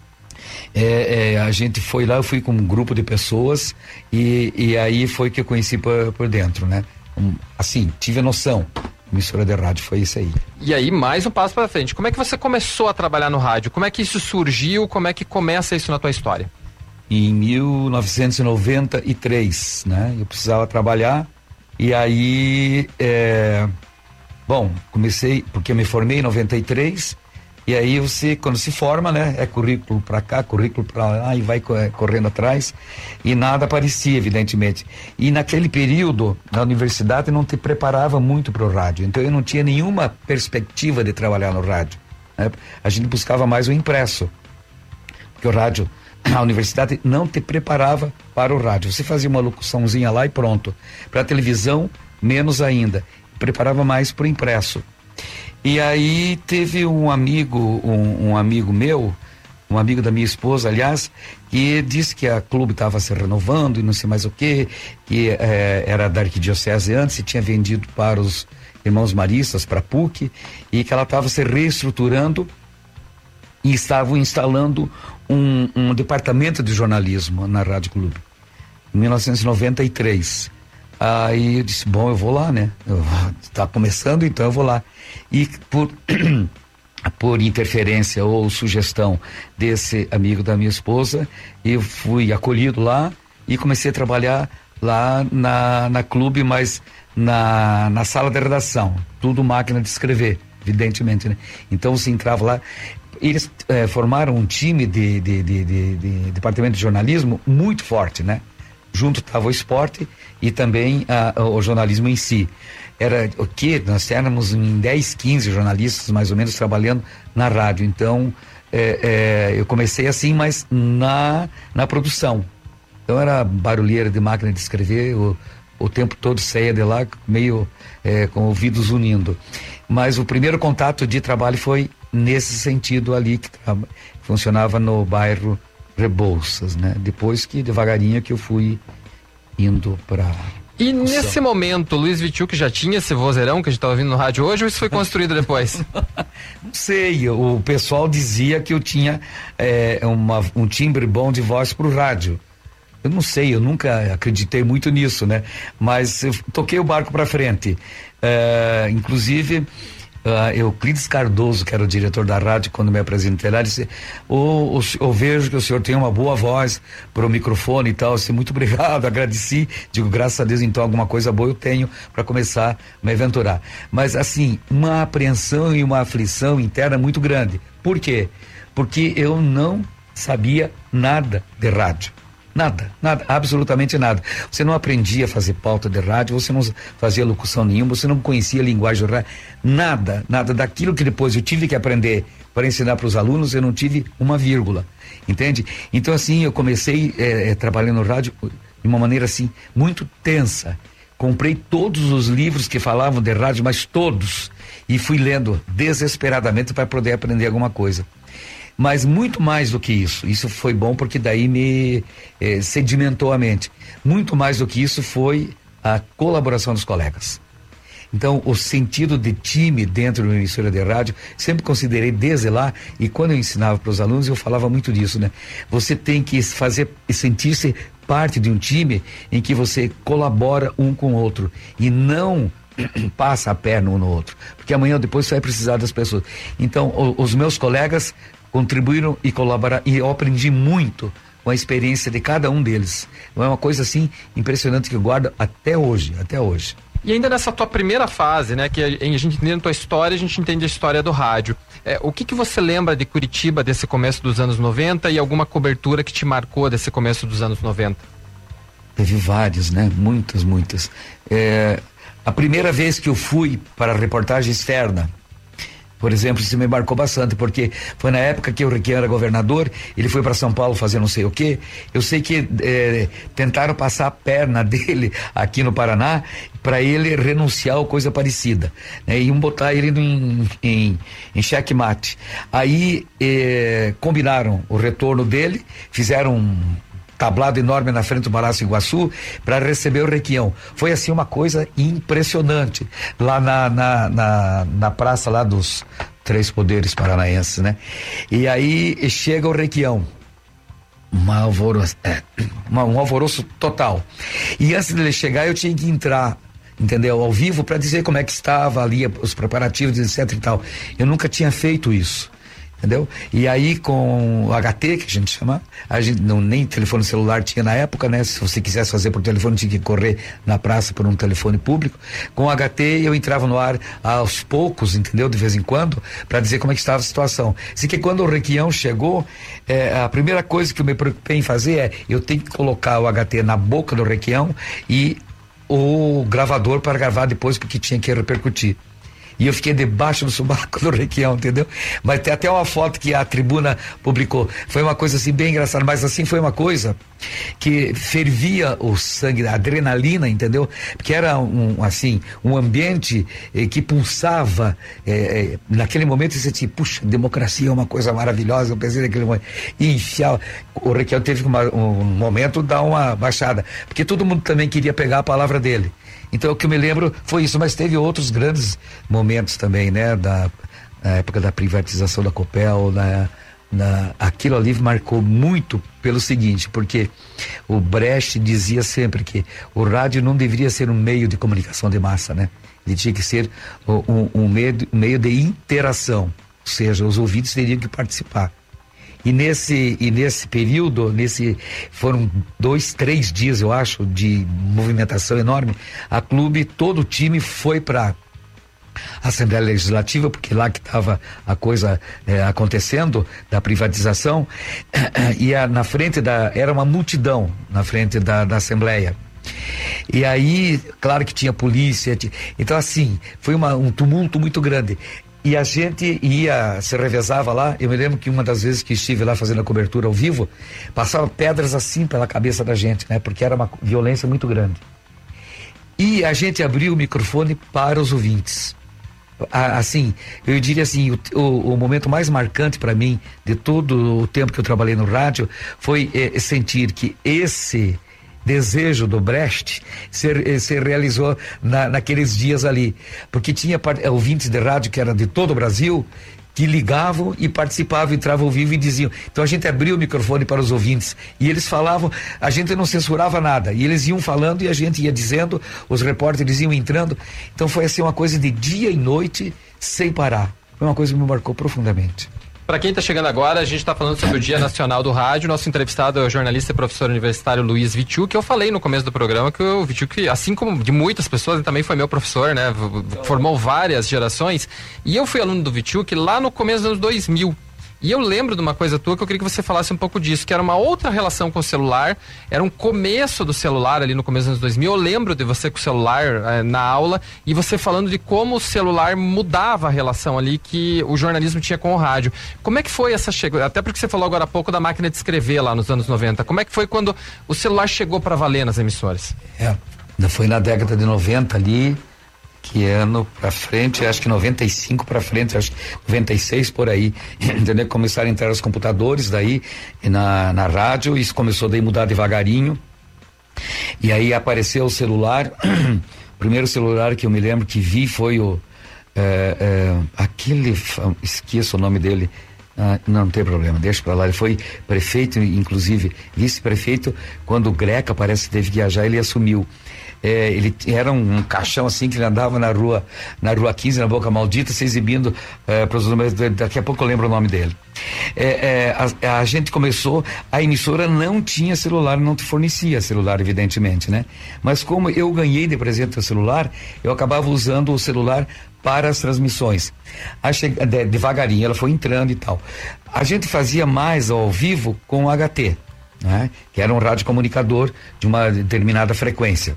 É, é, a gente foi lá, eu fui com um grupo de pessoas e, e aí foi que eu conheci por, por dentro, né? Um, assim, tive a noção. Emissora de rádio foi isso aí. E aí, mais um passo para frente. Como é que você começou a trabalhar no rádio? Como é que isso surgiu? Como é que começa isso na tua história? Em mil novecentos e noventa e três, né? Eu precisava trabalhar e aí, é, bom, comecei, porque eu me formei em noventa e três. E aí você, quando se forma, né, é currículo para cá, currículo para lá e vai correndo atrás e nada aparecia, evidentemente. E naquele período, na universidade, não te preparava muito para o rádio, então eu não tinha nenhuma perspectiva de trabalhar no rádio, né? A gente buscava mais o impresso, porque o rádio, a universidade não te preparava para o rádio. Você fazia uma locuçãozinha lá e pronto. Para a televisão, menos ainda. Preparava mais para o impresso. E aí teve um amigo, um, um amigo meu, um amigo da minha esposa, aliás, que disse que a clube estava se renovando e não sei mais o que, que eh, era da arquidiocese antes e tinha vendido para os irmãos maristas, para a P U C, e que ela estava se reestruturando e estavam instalando um, um departamento de jornalismo na Rádio Clube, em mil novecentos e noventa e três. Aí eu disse, bom, eu vou lá, né? Está começando, então eu vou lá. E por, por interferência ou sugestão desse amigo da minha esposa, eu fui acolhido lá e comecei a trabalhar lá na, na clube, mas na, na sala de redação. Tudo máquina de escrever, evidentemente, né? Então você entrava lá. Eles eh, formaram um time de, de, de, de, de departamento de jornalismo muito forte, né? Junto estava o esporte e também ah, o jornalismo em si. Era o que? Nós éramos em dez, quinze jornalistas mais ou menos trabalhando na rádio. Então é, é, eu comecei assim, mas na, na produção. Então era barulheira de máquina de escrever, o, o tempo todo saía de lá meio é, com ouvidos unindo. Mas o primeiro contato de trabalho foi nesse sentido ali, que funcionava no bairro Rebouças, né? Depois que devagarinho que eu fui indo para... E nesse momento, Luiz Witchuk já tinha esse vozeirão que a gente tá ouvindo no rádio hoje, ou isso foi construído depois? Não sei, o pessoal dizia que eu tinha é, uma, um timbre bom de voz pro rádio. Eu não sei, eu nunca acreditei muito nisso, né? Mas eu toquei o barco para frente. É, inclusive... Uh, Euclides Cardoso, que era o diretor da rádio, quando me apresentei lá, disse: oh, eu vejo que o senhor tem uma boa voz para o microfone e tal. Eu disse, muito obrigado, agradeci. Digo, graças a Deus, então alguma coisa boa eu tenho para começar a me aventurar. Mas assim, uma apreensão e uma aflição interna muito grande. Por quê? Porque eu não sabia nada de rádio. Nada, nada, absolutamente nada. Você não aprendia a fazer pauta de rádio, você não fazia locução nenhuma, você não conhecia a linguagem do rádio, nada, nada daquilo que depois eu tive que aprender para ensinar para os alunos, eu não tive uma vírgula, entende? Então assim, eu comecei é, trabalhando no rádio de uma maneira assim, muito tensa. Comprei todos os livros que falavam de rádio, mas todos, e fui lendo desesperadamente para poder aprender alguma coisa. Mas muito mais do que isso, isso foi bom porque daí me eh, sedimentou a mente. Muito mais do que isso foi a colaboração dos colegas. Então, o sentido de time dentro de uma emissora de rádio, sempre considerei desde lá, e quando eu ensinava para os alunos, eu falava muito disso, né? Você tem que fazer, sentir-se parte de um time em que você colabora um com o outro, e não passa a perna um no outro, porque amanhã ou depois você vai precisar das pessoas. Então, o, os meus colegas contribuíram e colaboraram, e eu aprendi muito com a experiência de cada um deles. É uma coisa assim impressionante que eu guardo até hoje, até hoje. E ainda nessa tua primeira fase, né, que a, a gente entende a tua história, a gente entende a história do rádio. É, o que que você lembra de Curitiba desse começo dos anos noventa e alguma cobertura que te marcou desse começo dos anos noventa? Teve várias, né? Muitas, muitas. É, a primeira vez que eu fui para a reportagem externa, por exemplo, isso me marcou bastante, porque foi na época que o Requião era governador, ele foi para São Paulo fazer não sei o quê. Eu sei que eh, tentaram passar a perna dele aqui no Paraná para ele renunciar ou coisa parecida, né? Iam botar ele em, em, em xeque-mate. Aí eh, combinaram o retorno dele, fizeram um tablado enorme na frente do Palácio Iguaçu para receber o Requião. Foi assim uma coisa impressionante lá na, na, na, na praça lá dos Três Poderes Paranaenses, né? E aí chega o Requião, um alvoroço, é, uma, um alvoroço total. E antes dele chegar eu tinha que entrar, entendeu? Ao vivo para dizer como é que estava ali os preparativos, etc e tal. Eu nunca tinha feito isso. Entendeu? E aí com o H T, que a gente chama, a gente não, nem telefone celular tinha na época, né? Se você quisesse fazer por telefone, tinha que correr na praça por um telefone público. Com o H T eu entrava no ar aos poucos, entendeu? De vez em quando, para dizer como é que estava a situação. Assim que quando o Requião chegou, é, a primeira coisa que eu me preocupei em fazer é, eu tenho que colocar o H T na boca do Requião e o gravador para gravar depois, porque tinha que repercutir. E eu fiquei debaixo do subaco do Requião, entendeu? Mas tem até uma foto que a tribuna publicou. Foi uma coisa assim bem engraçada, mas assim foi uma coisa que fervia o sangue, a adrenalina, entendeu? Porque era um, assim, um ambiente eh, que pulsava, eh, eh, naquele momento você disse, puxa, democracia é uma coisa maravilhosa, eu pensei naquele momento, e enfiava, o Requião teve uma, um momento de dar uma baixada, porque todo mundo também queria pegar a palavra dele. Então o que eu me lembro foi isso, mas teve outros grandes momentos também, né? Da na época da privatização da Copel, na, na, aquilo ali marcou muito pelo seguinte, porque o Brecht dizia sempre que o rádio não deveria ser um meio de comunicação de massa, né? Ele tinha que ser um, um, meio, um meio de interação, ou seja, os ouvintes teriam que participar. E nesse, e nesse período, nesse, foram dois, três dias, eu acho, de movimentação enorme. A Clube, todo o time foi para a Assembleia Legislativa, porque lá que estava a coisa eh, acontecendo, da privatização, e a, na frente da, era uma multidão na frente da, da Assembleia. E aí, claro que tinha polícia, tinha, então assim, foi uma, um tumulto muito grande. E a gente ia, se revezava lá. Eu me lembro que uma das vezes que estive lá fazendo a cobertura ao vivo, passava pedras assim pela cabeça da gente, né? Porque era uma violência muito grande. E a gente abriu o microfone para os ouvintes. Assim, eu diria assim, o, o, o momento mais marcante para mim, de todo o tempo que eu trabalhei no rádio, foi eh, sentir que esse desejo do Brecht se, se realizou na, naqueles dias ali, porque tinha ouvintes de rádio que eram de todo o Brasil, que ligavam e participavam, entravam ao vivo e diziam, então a gente abriu o microfone para os ouvintes e eles falavam, a gente não censurava nada, e eles iam falando e a gente ia dizendo, os repórteres iam entrando, então foi assim uma coisa de dia e noite sem parar, foi uma coisa que me marcou profundamente. Para quem está chegando agora, a gente está falando sobre o Dia Nacional do Rádio. Nosso entrevistado é o jornalista e professor universitário Luiz Vitiu, que eu falei no começo do programa que o Vitiu, que assim como de muitas pessoas, ele também foi meu professor, né? Formou várias gerações. E eu fui aluno do Vitiu que lá no começo dos anos dois mil. E eu lembro de uma coisa tua que eu queria que você falasse um pouco disso, que era uma outra relação com o celular, era um começo do celular ali no começo dos anos dois mil. Eu lembro de você com o celular eh, na aula e você falando de como o celular mudava a relação ali que o jornalismo tinha com o rádio. Como é que foi essa chegada? Até porque você falou agora há pouco da máquina de escrever lá nos anos noventa. Como é que foi quando o celular chegou para valer nas emissoras? É, foi na década de noventa ali, que ano pra frente, acho que noventa e cinco pra frente, acho que noventa e seis por aí, entendeu? Começaram a entrar os computadores daí na, na rádio, isso começou daí a mudar devagarinho, e aí apareceu o celular. O primeiro celular que eu me lembro que vi foi o é, é, aquele, esqueço o nome dele. Ah, não, não tem problema, deixa pra lá. Ele foi prefeito, inclusive vice-prefeito, quando o Greca parece que teve que viajar, ele assumiu. É, ele era um, um caixão assim que ele andava na rua, na rua quinze, na Boca Maldita, se exibindo é, para os números. Daqui a pouco eu lembro o nome dele. É, é, a, a gente começou, a emissora não tinha celular, não te fornecia celular, evidentemente, né? Mas como eu ganhei de presente o celular, eu acabava usando o celular para as transmissões. A che... de, devagarinho, ela foi entrando e tal. A gente fazia mais ao vivo com o H T, né? Que era um radiocomunicador de uma determinada frequência.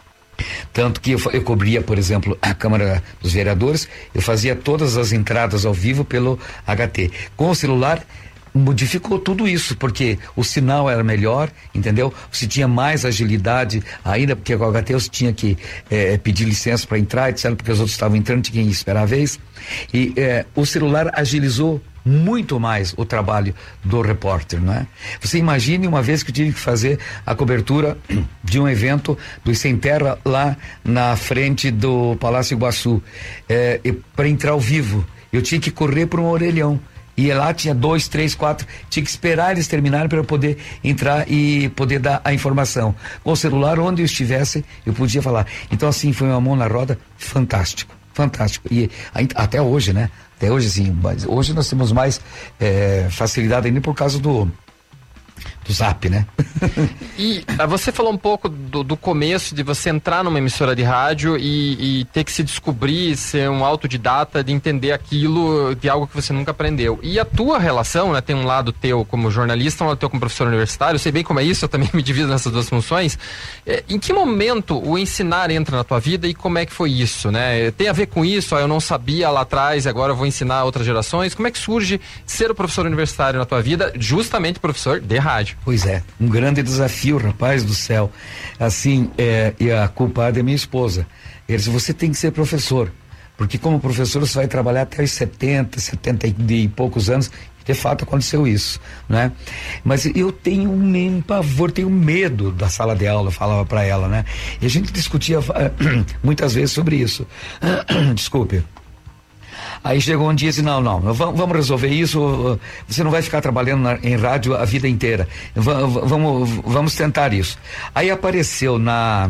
Tanto que eu, eu cobria, por exemplo, a Câmara dos Vereadores, eu fazia todas as entradas ao vivo pelo H T. Com o celular, modificou tudo isso, porque o sinal era melhor, entendeu? Você tinha mais agilidade ainda, porque com o H T você tinha que eh, pedir licença para entrar, etcétera, porque os outros estavam entrando, tinha que esperar a vez. E eh, o celular agilizou muito mais o trabalho do repórter, não é? Você imagine uma vez que eu tive que fazer a cobertura de um evento do Sem Terra lá na frente do Palácio Iguaçu, é, para entrar ao vivo, eu tinha que correr por um orelhão. E lá tinha dois, três, quatro, tinha que esperar eles terminarem para eu poder entrar e poder dar a informação. Com o celular, onde eu estivesse, eu podia falar. Então, assim, foi uma mão na roda, fantástico, fantástico. E até hoje, né? Até hoje, sim, mas hoje nós temos mais é, facilidade ainda por causa do do Zap, né? E ah, você falou um pouco do, do começo de você entrar numa emissora de rádio e, e ter que se descobrir, ser um autodidata, de entender aquilo de algo que você nunca aprendeu. E a tua relação, né? Tem um lado teu como jornalista, um lado teu como professor universitário, eu sei bem como é isso, eu também me divido nessas duas funções. É, em que momento o ensinar entra na tua vida e como é que foi isso, né? Tem a ver com isso, ó, eu não sabia lá atrás e agora eu vou ensinar outras gerações. Como é que surge ser o professor universitário na tua vida, justamente professor de rádio? Pois é, um grande desafio, rapaz do céu. Assim, é, e a culpada é minha esposa. Ele disse, você tem que ser professor, porque como professor você vai trabalhar até os setenta, setenta e poucos anos. De fato aconteceu isso, né? Mas eu tenho um pavor, tenho medo da sala de aula, eu falava para ela, né? E a gente discutia muitas vezes sobre isso. Desculpe. Aí chegou um dia e disse, não, não, vamos, vamos resolver isso, você não vai ficar trabalhando na, em rádio a vida inteira, v vamos, vamos tentar isso. Aí apareceu na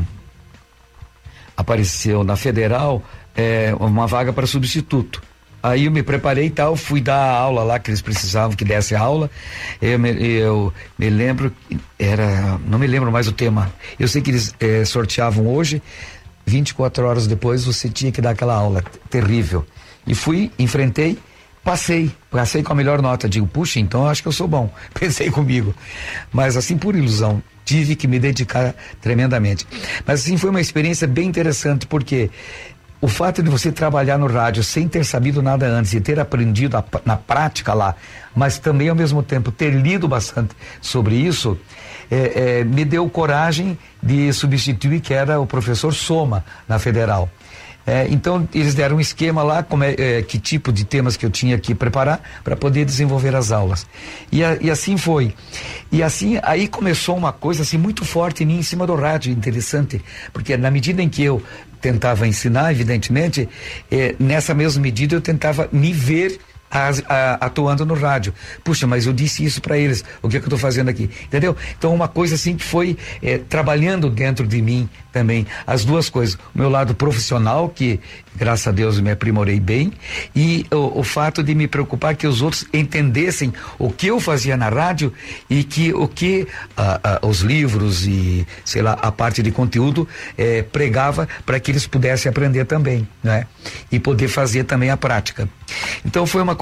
apareceu na Federal é, uma vaga para substituto. Aí eu me preparei e tal, fui dar a aula lá que eles precisavam que desse a aula. Eu me, eu me lembro, era, não me lembro mais o tema, eu sei que eles é, sorteavam hoje, vinte e quatro horas depois você tinha que dar aquela aula terrível. E fui, enfrentei, passei, passei com a melhor nota. Digo, puxa, então eu acho que eu sou bom. Pensei comigo. Mas assim, por ilusão, tive que me dedicar tremendamente. Mas assim, foi uma experiência bem interessante, porque o fato de você trabalhar no rádio sem ter sabido nada antes e ter aprendido a, na prática lá, mas também ao mesmo tempo ter lido bastante sobre isso, é, é, me deu coragem de substituir, que era o professor Soma, na Federal. É, então eles deram um esquema lá, como é, é, que tipo de temas que eu tinha que preparar para poder desenvolver as aulas. E, a, e assim foi. E assim, aí começou uma coisa assim muito forte em mim em cima do rádio, interessante, porque na medida em que eu tentava ensinar, evidentemente, é, nessa mesma medida eu tentava me ver As, a, atuando no rádio. Puxa, mas eu disse isso para eles, o que é que eu tô fazendo aqui, entendeu? Então uma coisa assim que foi é, trabalhando dentro de mim também, as duas coisas, o meu lado profissional, que graças a Deus me aprimorei bem, e o, o fato de me preocupar que os outros entendessem o que eu fazia na rádio e que o que ah, ah, os livros e sei lá, a parte de conteúdo eh, pregava para que eles pudessem aprender também, né? E poder fazer também a prática. Então foi uma coisa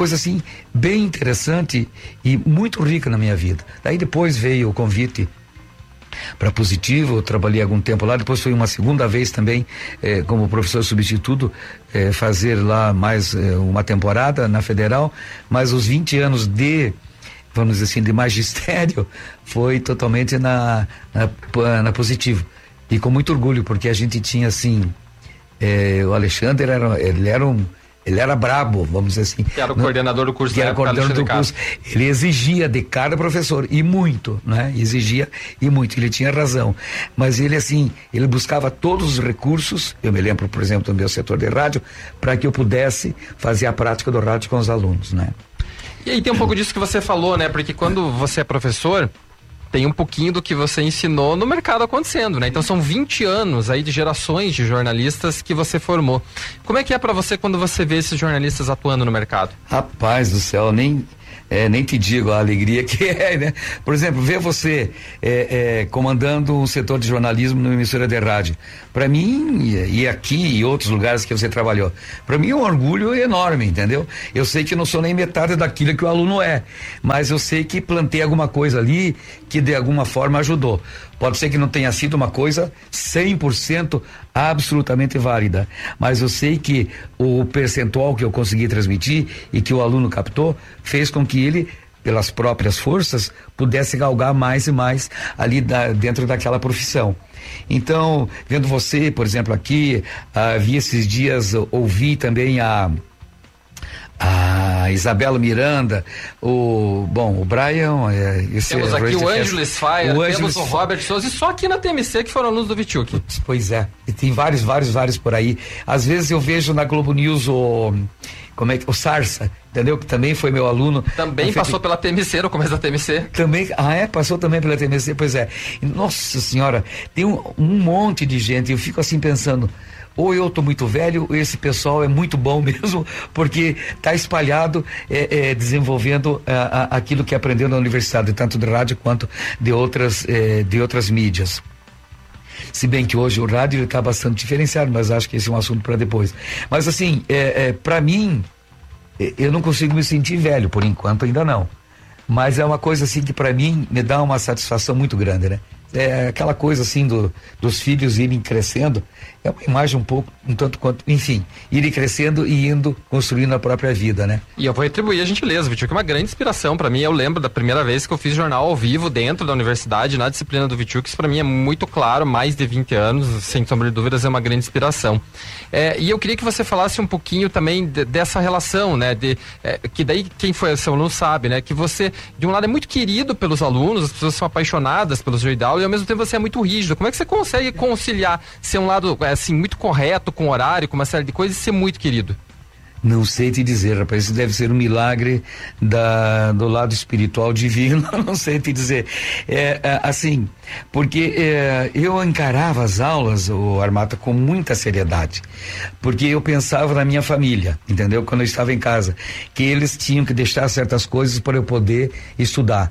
coisa assim bem interessante e muito rica na minha vida. Daí depois veio o convite para Positivo, eu trabalhei algum tempo lá, depois foi uma segunda vez também eh, como professor substituto, eh, fazer lá mais eh, uma temporada na Federal, mas os vinte anos de, vamos dizer assim, de magistério foi totalmente na, na, na Positivo, e com muito orgulho, porque a gente tinha assim, eh, o Alexandre era, ele era um Ele era brabo, vamos dizer assim. Que era o coordenador do curso. Que era o coordenador do curso. Ele exigia de cada professor, e muito, né? Exigia e muito, ele tinha razão. Mas ele, assim, ele buscava todos os recursos, eu me lembro, por exemplo, do meu setor de rádio, para que eu pudesse fazer a prática do rádio com os alunos, né? E aí tem um pouco disso que você falou, né? Porque quando você é professor, tem um pouquinho do que você ensinou no mercado acontecendo, né? Então são vinte anos aí de gerações de jornalistas que você formou. Como é que é para você quando você vê esses jornalistas atuando no mercado? Rapaz do céu, nem... É, nem te digo a alegria que é, né? Por exemplo, ver você é, é, comandando um setor de jornalismo numa emissora de rádio. Para mim, e aqui e outros lugares que você trabalhou, para mim é um orgulho enorme, entendeu? Eu sei que não sou nem metade daquilo que o aluno é, mas eu sei que plantei alguma coisa ali que de alguma forma ajudou. Pode ser que não tenha sido uma coisa cem por cento absolutamente válida, mas eu sei que o percentual que eu consegui transmitir e que o aluno captou fez com que ele, pelas próprias forças, pudesse galgar mais e mais ali da, dentro daquela profissão. Então, vendo você, por exemplo, aqui, ah, vi esses dias, ouvi também a a Isabela Miranda, o, bom, o Brian, é, esse temos aqui o Ângelo Sfire, temos o Robert Souza, e só aqui na T M C que foram alunos do Vitiuk. Pois é, e tem vários, vários, vários por aí. Às vezes eu vejo na Globo News o, como é que, o Sarsa, entendeu? Que também foi meu aluno. Também passou feito... pela T M C, no começo da T M C. Também, ah é? Passou também pela T M C, pois é. E, nossa senhora, tem um, um monte de gente, eu fico assim pensando, ou eu tô muito velho, ou esse pessoal é muito bom mesmo, porque tá espalhado, é, é, desenvolvendo a, a, aquilo que aprendeu na universidade, tanto de rádio quanto de outras, é, de outras mídias. Se bem que hoje o rádio está bastante diferenciado, mas acho que esse é um assunto para depois. Mas assim, é, é, para mim, é, eu não consigo me sentir velho, por enquanto ainda não. Mas é uma coisa assim que para mim me dá uma satisfação muito grande, né? É aquela coisa assim do, dos filhos irem crescendo, é uma imagem um pouco, um tanto quanto, enfim, irem crescendo e indo construindo a própria vida, né? E eu vou retribuir a gentileza, Vitiuk, que é uma grande inspiração para mim. Eu lembro da primeira vez que eu fiz jornal ao vivo dentro da universidade, na disciplina do Vitiuk, isso para mim é muito claro, mais de vinte anos, sem sombra de dúvidas, é uma grande inspiração. É, e eu queria que você falasse um pouquinho também de, dessa relação, né? De, é, que daí quem foi seu aluno sabe, né? Que você, de um lado, é muito querido pelos alunos, as pessoas são apaixonadas pelo seu ideal, e ao mesmo tempo você é muito rígido. Como é que você consegue conciliar ser um lado assim muito correto com horário, com uma série de coisas e ser muito querido? Não sei te dizer, rapaz, isso deve ser um milagre da, do lado espiritual divino, não sei te dizer. É, é, assim, porque é, eu encarava as aulas, o Armata, com muita seriedade, porque eu pensava na minha família, entendeu? Quando eu estava em casa, que eles tinham que deixar certas coisas para eu poder estudar.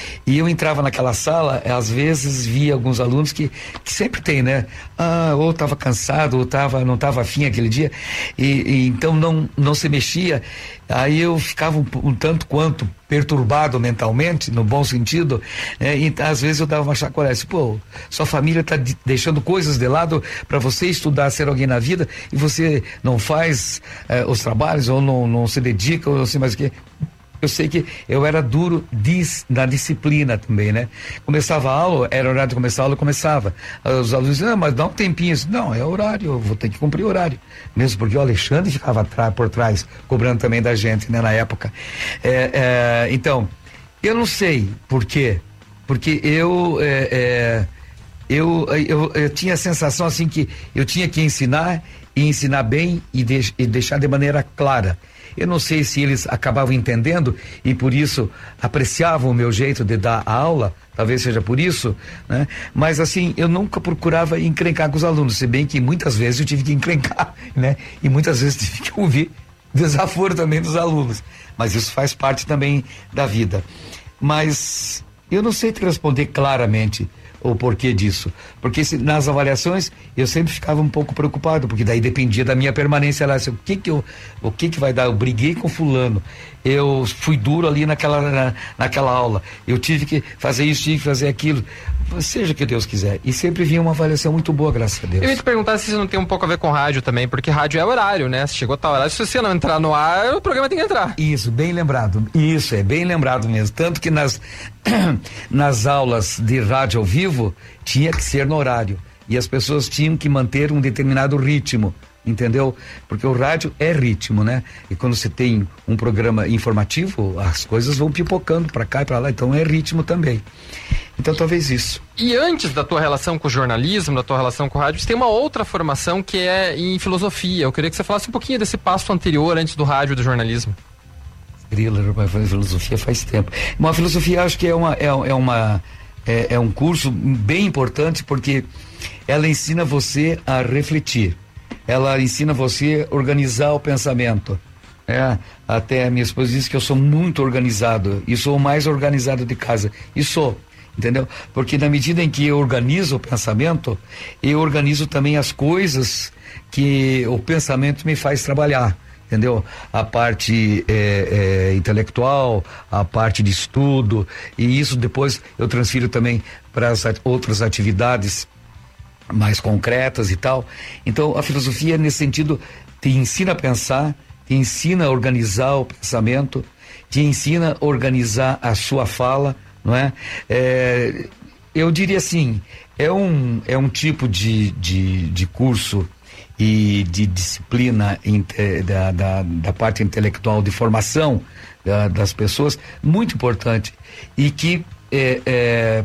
E eu entrava naquela sala, às vezes via alguns alunos que, que sempre tem, né? Ah, ou estava cansado, ou tava, não estava afim aquele dia, e, e então não, não se mexia. Aí eu ficava um, um tanto quanto perturbado mentalmente, no bom sentido, né? E às vezes eu dava uma chacoalhada, assim, pô, sua família está de, deixando coisas de lado para você estudar, ser alguém na vida, e você não faz eh, os trabalhos, ou não, não se dedica, ou não sei mais o quê. Eu sei que eu era duro dis, na disciplina também, né? Começava a aula, era horário de começar a aula, eu começava. Os alunos diziam, ah, mas dá um tempinho. Disse, não, é horário, eu vou ter que cumprir o horário. Mesmo porque o Alexandre ficava atrás, por trás, cobrando também da gente, né, na época. É, é, então, eu não sei por quê. Porque eu, é, é, eu, eu, eu tinha a sensação assim que eu tinha que ensinar e ensinar bem e, de, e deixar de maneira clara. Eu não sei se eles acabavam entendendo e por isso apreciavam o meu jeito de dar a aula, talvez seja por isso, né? Mas assim, eu nunca procurava encrencar com os alunos, se bem que muitas vezes eu tive que encrencar, né? E muitas vezes tive que ouvir desaforo também dos alunos, mas isso faz parte também da vida. Mas eu não sei te responder claramente o porquê disso. Porque se, nas avaliações eu sempre ficava um pouco preocupado, porque daí dependia da minha permanência lá. Assim, o que que eu, o que que vai dar? Eu briguei com fulano, eu fui duro ali naquela, na, naquela aula, eu tive que fazer isso, tive que fazer aquilo, seja o que Deus quiser. E sempre vinha uma avaliação muito boa, graças a Deus. Eu ia te perguntar se isso não tem um pouco a ver com rádio também, porque rádio é horário, né? Se chegou a tal horário, se você não entrar no ar, o programa tem que entrar. Isso, bem lembrado. Isso, é bem lembrado mesmo. Tanto que nas, nas aulas de rádio ao vivo, tinha que ser no horário. E as pessoas tinham que manter um determinado ritmo, entendeu? Porque o rádio é ritmo, né? E quando você tem um programa informativo, as coisas vão pipocando para cá e para lá, então é ritmo também. Então talvez isso. E antes da tua relação com o jornalismo, da tua relação com o rádio, você tem uma outra formação que é em filosofia. Eu queria que você falasse um pouquinho desse passo anterior, antes do rádio e do jornalismo. Grila, vai fazer filosofia faz tempo. Uma filosofia, acho que é uma é, é uma é, é um curso bem importante, porque ela ensina você a refletir. Ela ensina você a organizar o pensamento. É, até a minha esposa disse que eu sou muito organizado e sou o mais organizado de casa. E sou, entendeu? Porque na medida em que eu organizo o pensamento, eu organizo também as coisas que o pensamento me faz trabalhar. Entendeu? A parte é, é, intelectual, a parte de estudo, e isso depois eu transfiro também para as outras atividades mais concretas e tal. Então a filosofia nesse sentido te ensina a pensar, te ensina a organizar o pensamento, te ensina a organizar a sua fala, não é? É, eu diria assim, é um, é um tipo de, de, de curso e de disciplina inte, da, da, da parte intelectual, de formação da, das pessoas, muito importante, e que é, é,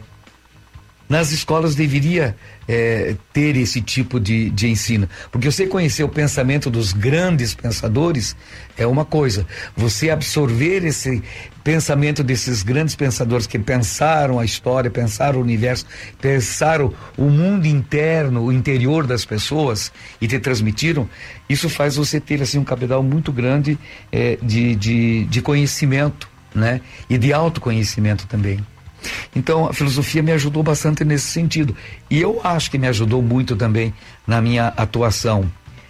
nas escolas deveria é, ter esse tipo de, de ensino, porque você conhecer o pensamento dos grandes pensadores é uma coisa, você absorver esse pensamento desses grandes pensadores que pensaram a história, pensaram o universo, pensaram o mundo interno, o interior das pessoas e te transmitiram, isso faz você ter assim um capital muito grande é, de, de, de conhecimento, né? E de autoconhecimento também. Então a filosofia me ajudou bastante nesse sentido, e eu acho que me ajudou muito também na minha atuação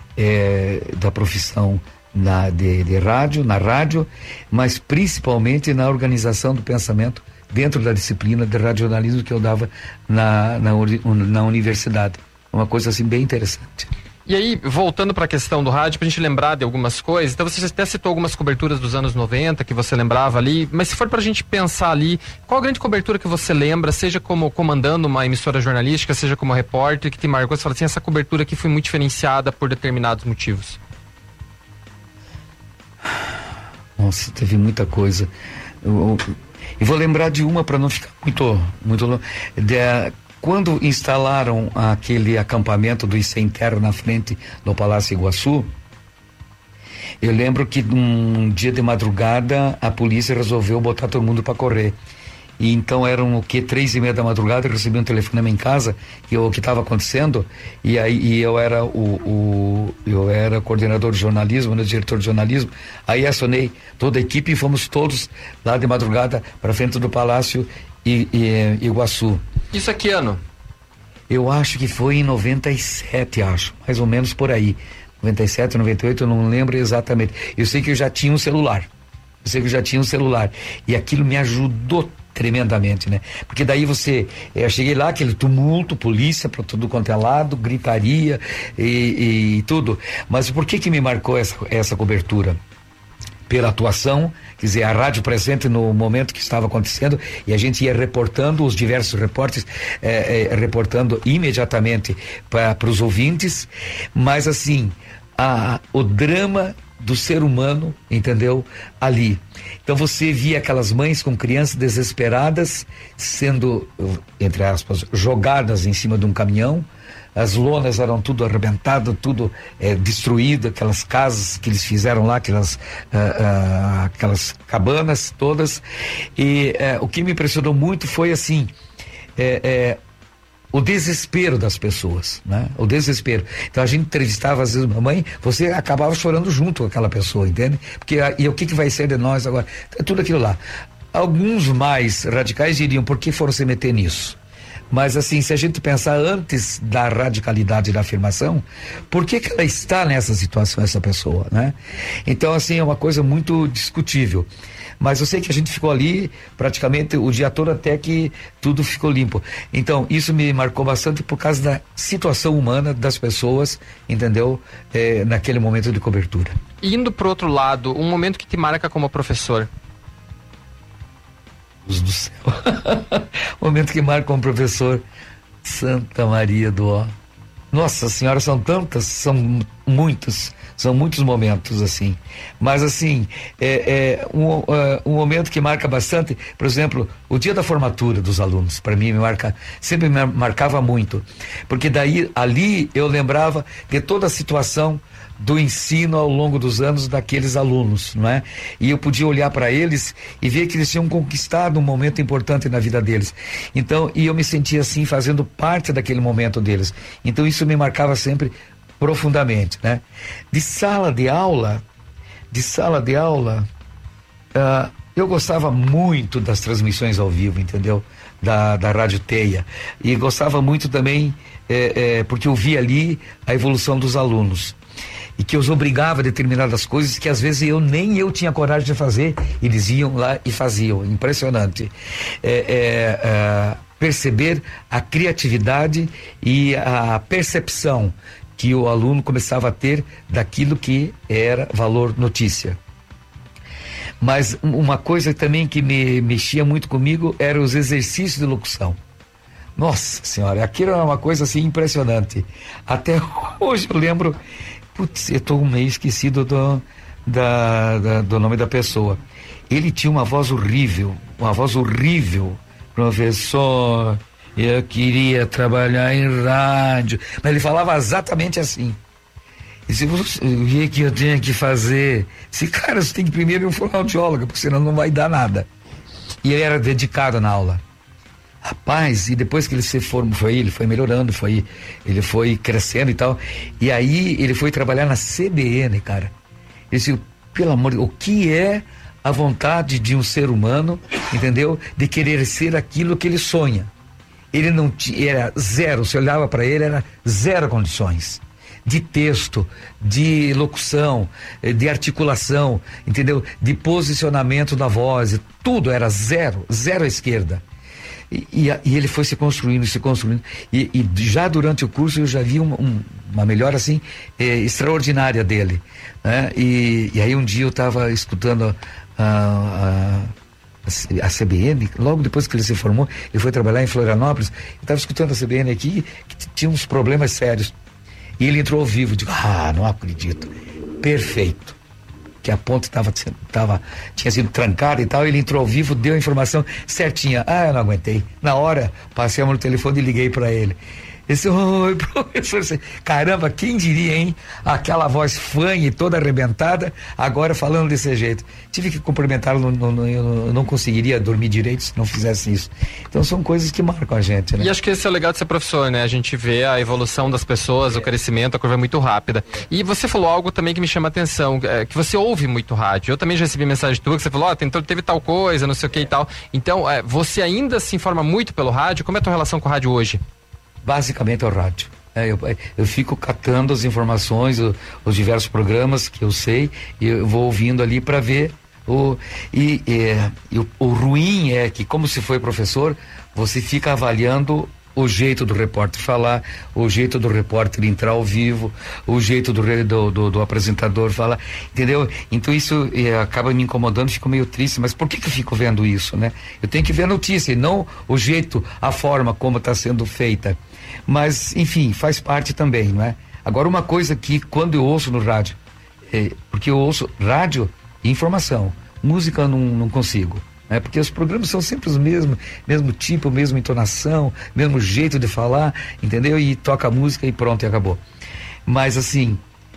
é, da profissão na, de, de rádio, na rádio, mas principalmente na organização do pensamento dentro da disciplina de radionalismo que eu dava na, na, na universidade. Uma coisa assim bem interessante. E aí, voltando para a questão do rádio, pra gente lembrar de algumas coisas, então você até citou algumas coberturas dos anos noventa que você lembrava ali, mas se for pra gente pensar ali, qual a grande cobertura que você lembra, seja como comandando uma emissora jornalística, seja como repórter, que te marcou, você fala assim, essa cobertura aqui foi muito diferenciada por determinados motivos? Nossa, teve muita coisa. Eu, eu, eu vou lembrar de uma para não ficar muito, muito longe. Quando instalaram aquele acampamento do Sem Terra na frente do Palácio Iguaçu, eu lembro que um dia de madrugada a polícia resolveu botar todo mundo para correr. E então eram o que três e meia da madrugada, eu recebi um telefonema em casa que o que estava acontecendo, e aí e eu era o, o eu era coordenador de jornalismo, né, diretor de jornalismo. Aí acionei toda a equipe e fomos todos lá de madrugada para frente do Palácio I, I, Iguaçu. Isso é que ano? Eu acho que foi em noventa e sete, acho, mais ou menos por aí. noventa e sete, noventa e oito, eu não lembro exatamente. Eu sei que eu já tinha um celular. Eu sei que eu já tinha um celular. E aquilo me ajudou tremendamente, né? Porque daí você, eu cheguei lá, aquele tumulto, polícia para tudo quanto é lado, gritaria e, e, e tudo. Mas por que que me marcou essa, essa cobertura? Pela atuação, quer dizer, a rádio presente no momento que estava acontecendo, e a gente ia reportando, os diversos repórteres eh, eh, reportando imediatamente para os ouvintes, mas assim, a, o drama do ser humano, entendeu? Ali. Então você via aquelas mães com crianças desesperadas sendo, entre aspas, jogadas em cima de um caminhão. As lonas eram tudo arrebentado, tudo é, destruído, aquelas casas que eles fizeram lá, aquelas, uh, uh, aquelas cabanas todas. E uh, o que me impressionou muito foi assim, é, é, o desespero das pessoas, né? O desespero. Então a gente entrevistava às vezes uma mãe, você acabava chorando junto com aquela pessoa, entende? Porque e o que que vai ser de nós agora? É tudo aquilo lá. Alguns mais radicais diriam, por que foram se meter nisso? Mas assim, se a gente pensar antes da radicalidade da afirmação, por que que ela está nessa situação, essa pessoa, né? Então, assim, é uma coisa muito discutível. Mas eu sei que a gente ficou ali praticamente o dia todo até que tudo ficou limpo. Então, isso me marcou bastante por causa da situação humana das pessoas, entendeu? É, naquele momento de cobertura. Indo pro outro lado, um momento que te marca como professor. Deus do céu. O momento que marca como professor. Santa Maria do Ó. Nossa Senhora, são tantas, são muitos, são muitos momentos, assim. Mas, assim, é, é um, uh, um momento que marca bastante, por exemplo, o dia da formatura dos alunos, para mim, me marca, sempre me marcava muito. Porque daí, ali, eu lembrava de toda a situação do ensino ao longo dos anos daqueles alunos, não é? E eu podia olhar para eles e ver que eles tinham conquistado um momento importante na vida deles. Então, e eu me sentia assim, fazendo parte daquele momento deles. Então, isso me marcava sempre profundamente, né? De sala de aula, de sala de aula, uh, eu gostava muito das transmissões ao vivo, entendeu? Da, da Rádio Teia. E gostava muito também, é, é, porque eu via ali a evolução dos alunos. E que os obrigava a determinadas coisas que às vezes eu nem eu tinha coragem de fazer, eles iam lá e faziam. Impressionante. É, é, é, perceber a criatividade e a percepção que o aluno começava a ter daquilo que era valor notícia. Mas uma coisa também que me mexia muito comigo eram os exercícios de locução. Nossa Senhora, aquilo era uma coisa assim impressionante. Até hoje eu lembro. Putz, eu estou meio esquecido do, da, da, do nome da pessoa. Ele tinha uma voz horrível, uma voz horrível. Professor, eu queria trabalhar em rádio. Mas ele falava exatamente assim. E se você, o que, que eu tenho que fazer? Se cara, você tem que primeiro ir um fonoaudiólogo, porque senão não vai dar nada. E ele era dedicado na aula. Rapaz, e depois que ele se formou, foi, ele foi melhorando, foi, ele foi crescendo e tal. E aí ele foi trabalhar na C B N, cara. Ele disse, pelo amor de Deus, o que é a vontade de um ser humano, entendeu? De querer ser aquilo que ele sonha. Ele não tinha, era zero, você olhava para ele, era zero condições. De texto, de locução, de articulação, entendeu? De posicionamento da voz, tudo era zero, zero à esquerda. E, e, e ele foi se construindo, se construindo. E, e já durante o curso eu já vi uma, um, uma melhora assim é, extraordinária dele, né? E, e aí um dia eu estava escutando a, a, a C B N, logo depois que ele se formou, ele foi trabalhar em Florianópolis. Eu estava escutando a C B N aqui, que tinha uns problemas sérios. E ele entrou ao vivo, digo, ah, não acredito. Perfeito. Que a ponte tava, tava, tinha sido trancada e tal, ele entrou ao vivo, deu a informação certinha. Ah, eu não aguentei. Na hora, passei a mão no telefone e liguei para ele. Ele disse, oi, professor. Caramba, quem diria, hein? Aquela voz fanha e toda arrebentada, agora falando desse jeito. Tive que cumprimentá-lo, não, não, eu não conseguiria dormir direito se não fizesse isso. Então são coisas que marcam a gente, né? E acho que esse é o legal de ser professor, né? A gente vê a evolução das pessoas, é. o crescimento, a curva é muito rápida. E você falou algo também que me chama a atenção, é, que você ouve muito rádio. Eu também já recebi mensagem tua que você falou, ó, oh, teve tal coisa, não sei o que e tal. Então, é, você ainda se informa muito pelo rádio? Como é a tua relação com o rádio hoje? Basicamente é o rádio. É, eu, eu fico catando as informações, o, os diversos programas que eu sei, e eu vou ouvindo ali para ver. O, e, e, e o, o ruim é que, como se foi professor, você fica avaliando o jeito do repórter falar, o jeito do repórter entrar ao vivo, o jeito do, do, do, do apresentador falar, entendeu? Então isso eh, acaba me incomodando, fico meio triste, mas por que que eu fico vendo isso, né? Eu tenho que ver a notícia e não o jeito, a forma como está sendo feita. Mas, enfim, faz parte também, não é? Agora, uma coisa que quando eu ouço no rádio, é, porque eu ouço rádio e informação, música não, não consigo. É, porque os programas são sempre os mesmos, mesmo tipo, mesma entonação, mesmo jeito de falar, entendeu? E toca a música e pronto, e acabou. Mas assim,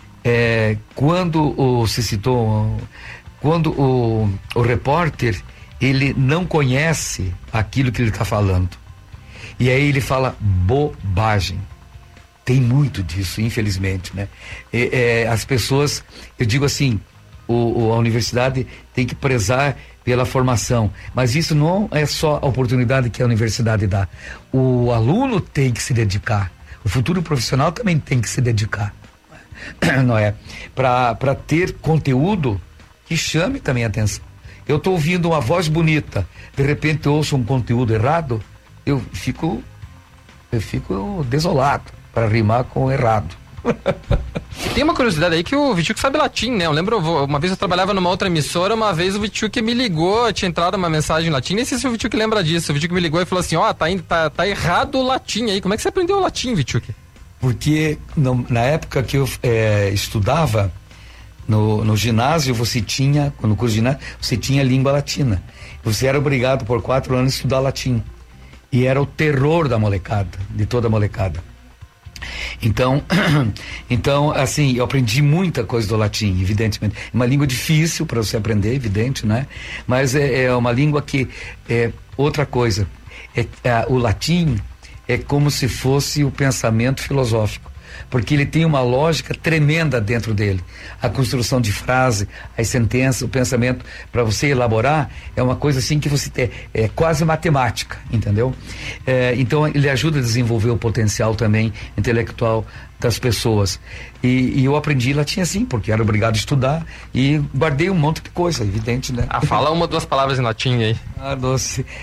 é, quando o, se citou, quando o, o repórter, ele não conhece aquilo que ele está falando, e aí ele fala bobagem. Tem muito disso, infelizmente, né? É, é, as pessoas, eu digo assim, o, o, a universidade tem que prezar pela formação. Mas isso não é só a oportunidade que a universidade dá. O aluno tem que se dedicar. O futuro profissional também tem que se dedicar. Não é? Para ter conteúdo que chame também a atenção. Eu estou ouvindo uma voz bonita, de repente eu ouço um conteúdo errado, eu fico, eu fico desolado para rimar com errado. Tem uma curiosidade aí que o Vichuk sabe latim, né? Eu lembro, uma vez eu trabalhava numa outra emissora, uma vez o Vichuk me ligou, tinha entrado uma mensagem em latim, nem sei se o Vichuk lembra disso. O Vichuk me ligou e falou assim, ó, oh, tá, tá, tá errado o latim aí. Como é que você aprendeu o latim, Vichuk? Porque no, na época que eu é, estudava no, no ginásio, você tinha, no curso de ginásio, você tinha língua latina. Você era obrigado por quatro anos a estudar latim. E era o terror da molecada, de toda a molecada. Então, então, assim, eu aprendi muita coisa do latim, evidentemente. É uma língua difícil para você aprender, evidente, né? Mas é, é uma língua que é outra coisa. É, é, o latim é como se fosse o pensamento filosófico, porque ele tem uma lógica tremenda dentro dele. A construção de frase, as sentenças, o pensamento, para você elaborar, é uma coisa assim que você tem, é quase matemática, entendeu? É, então ele ajuda a desenvolver o potencial também intelectual das pessoas. E, e eu aprendi latim assim, porque era obrigado a estudar e guardei um monte de coisa, evidente, né? Ah, fala uma ou duas palavras em latim aí. Ah, doce.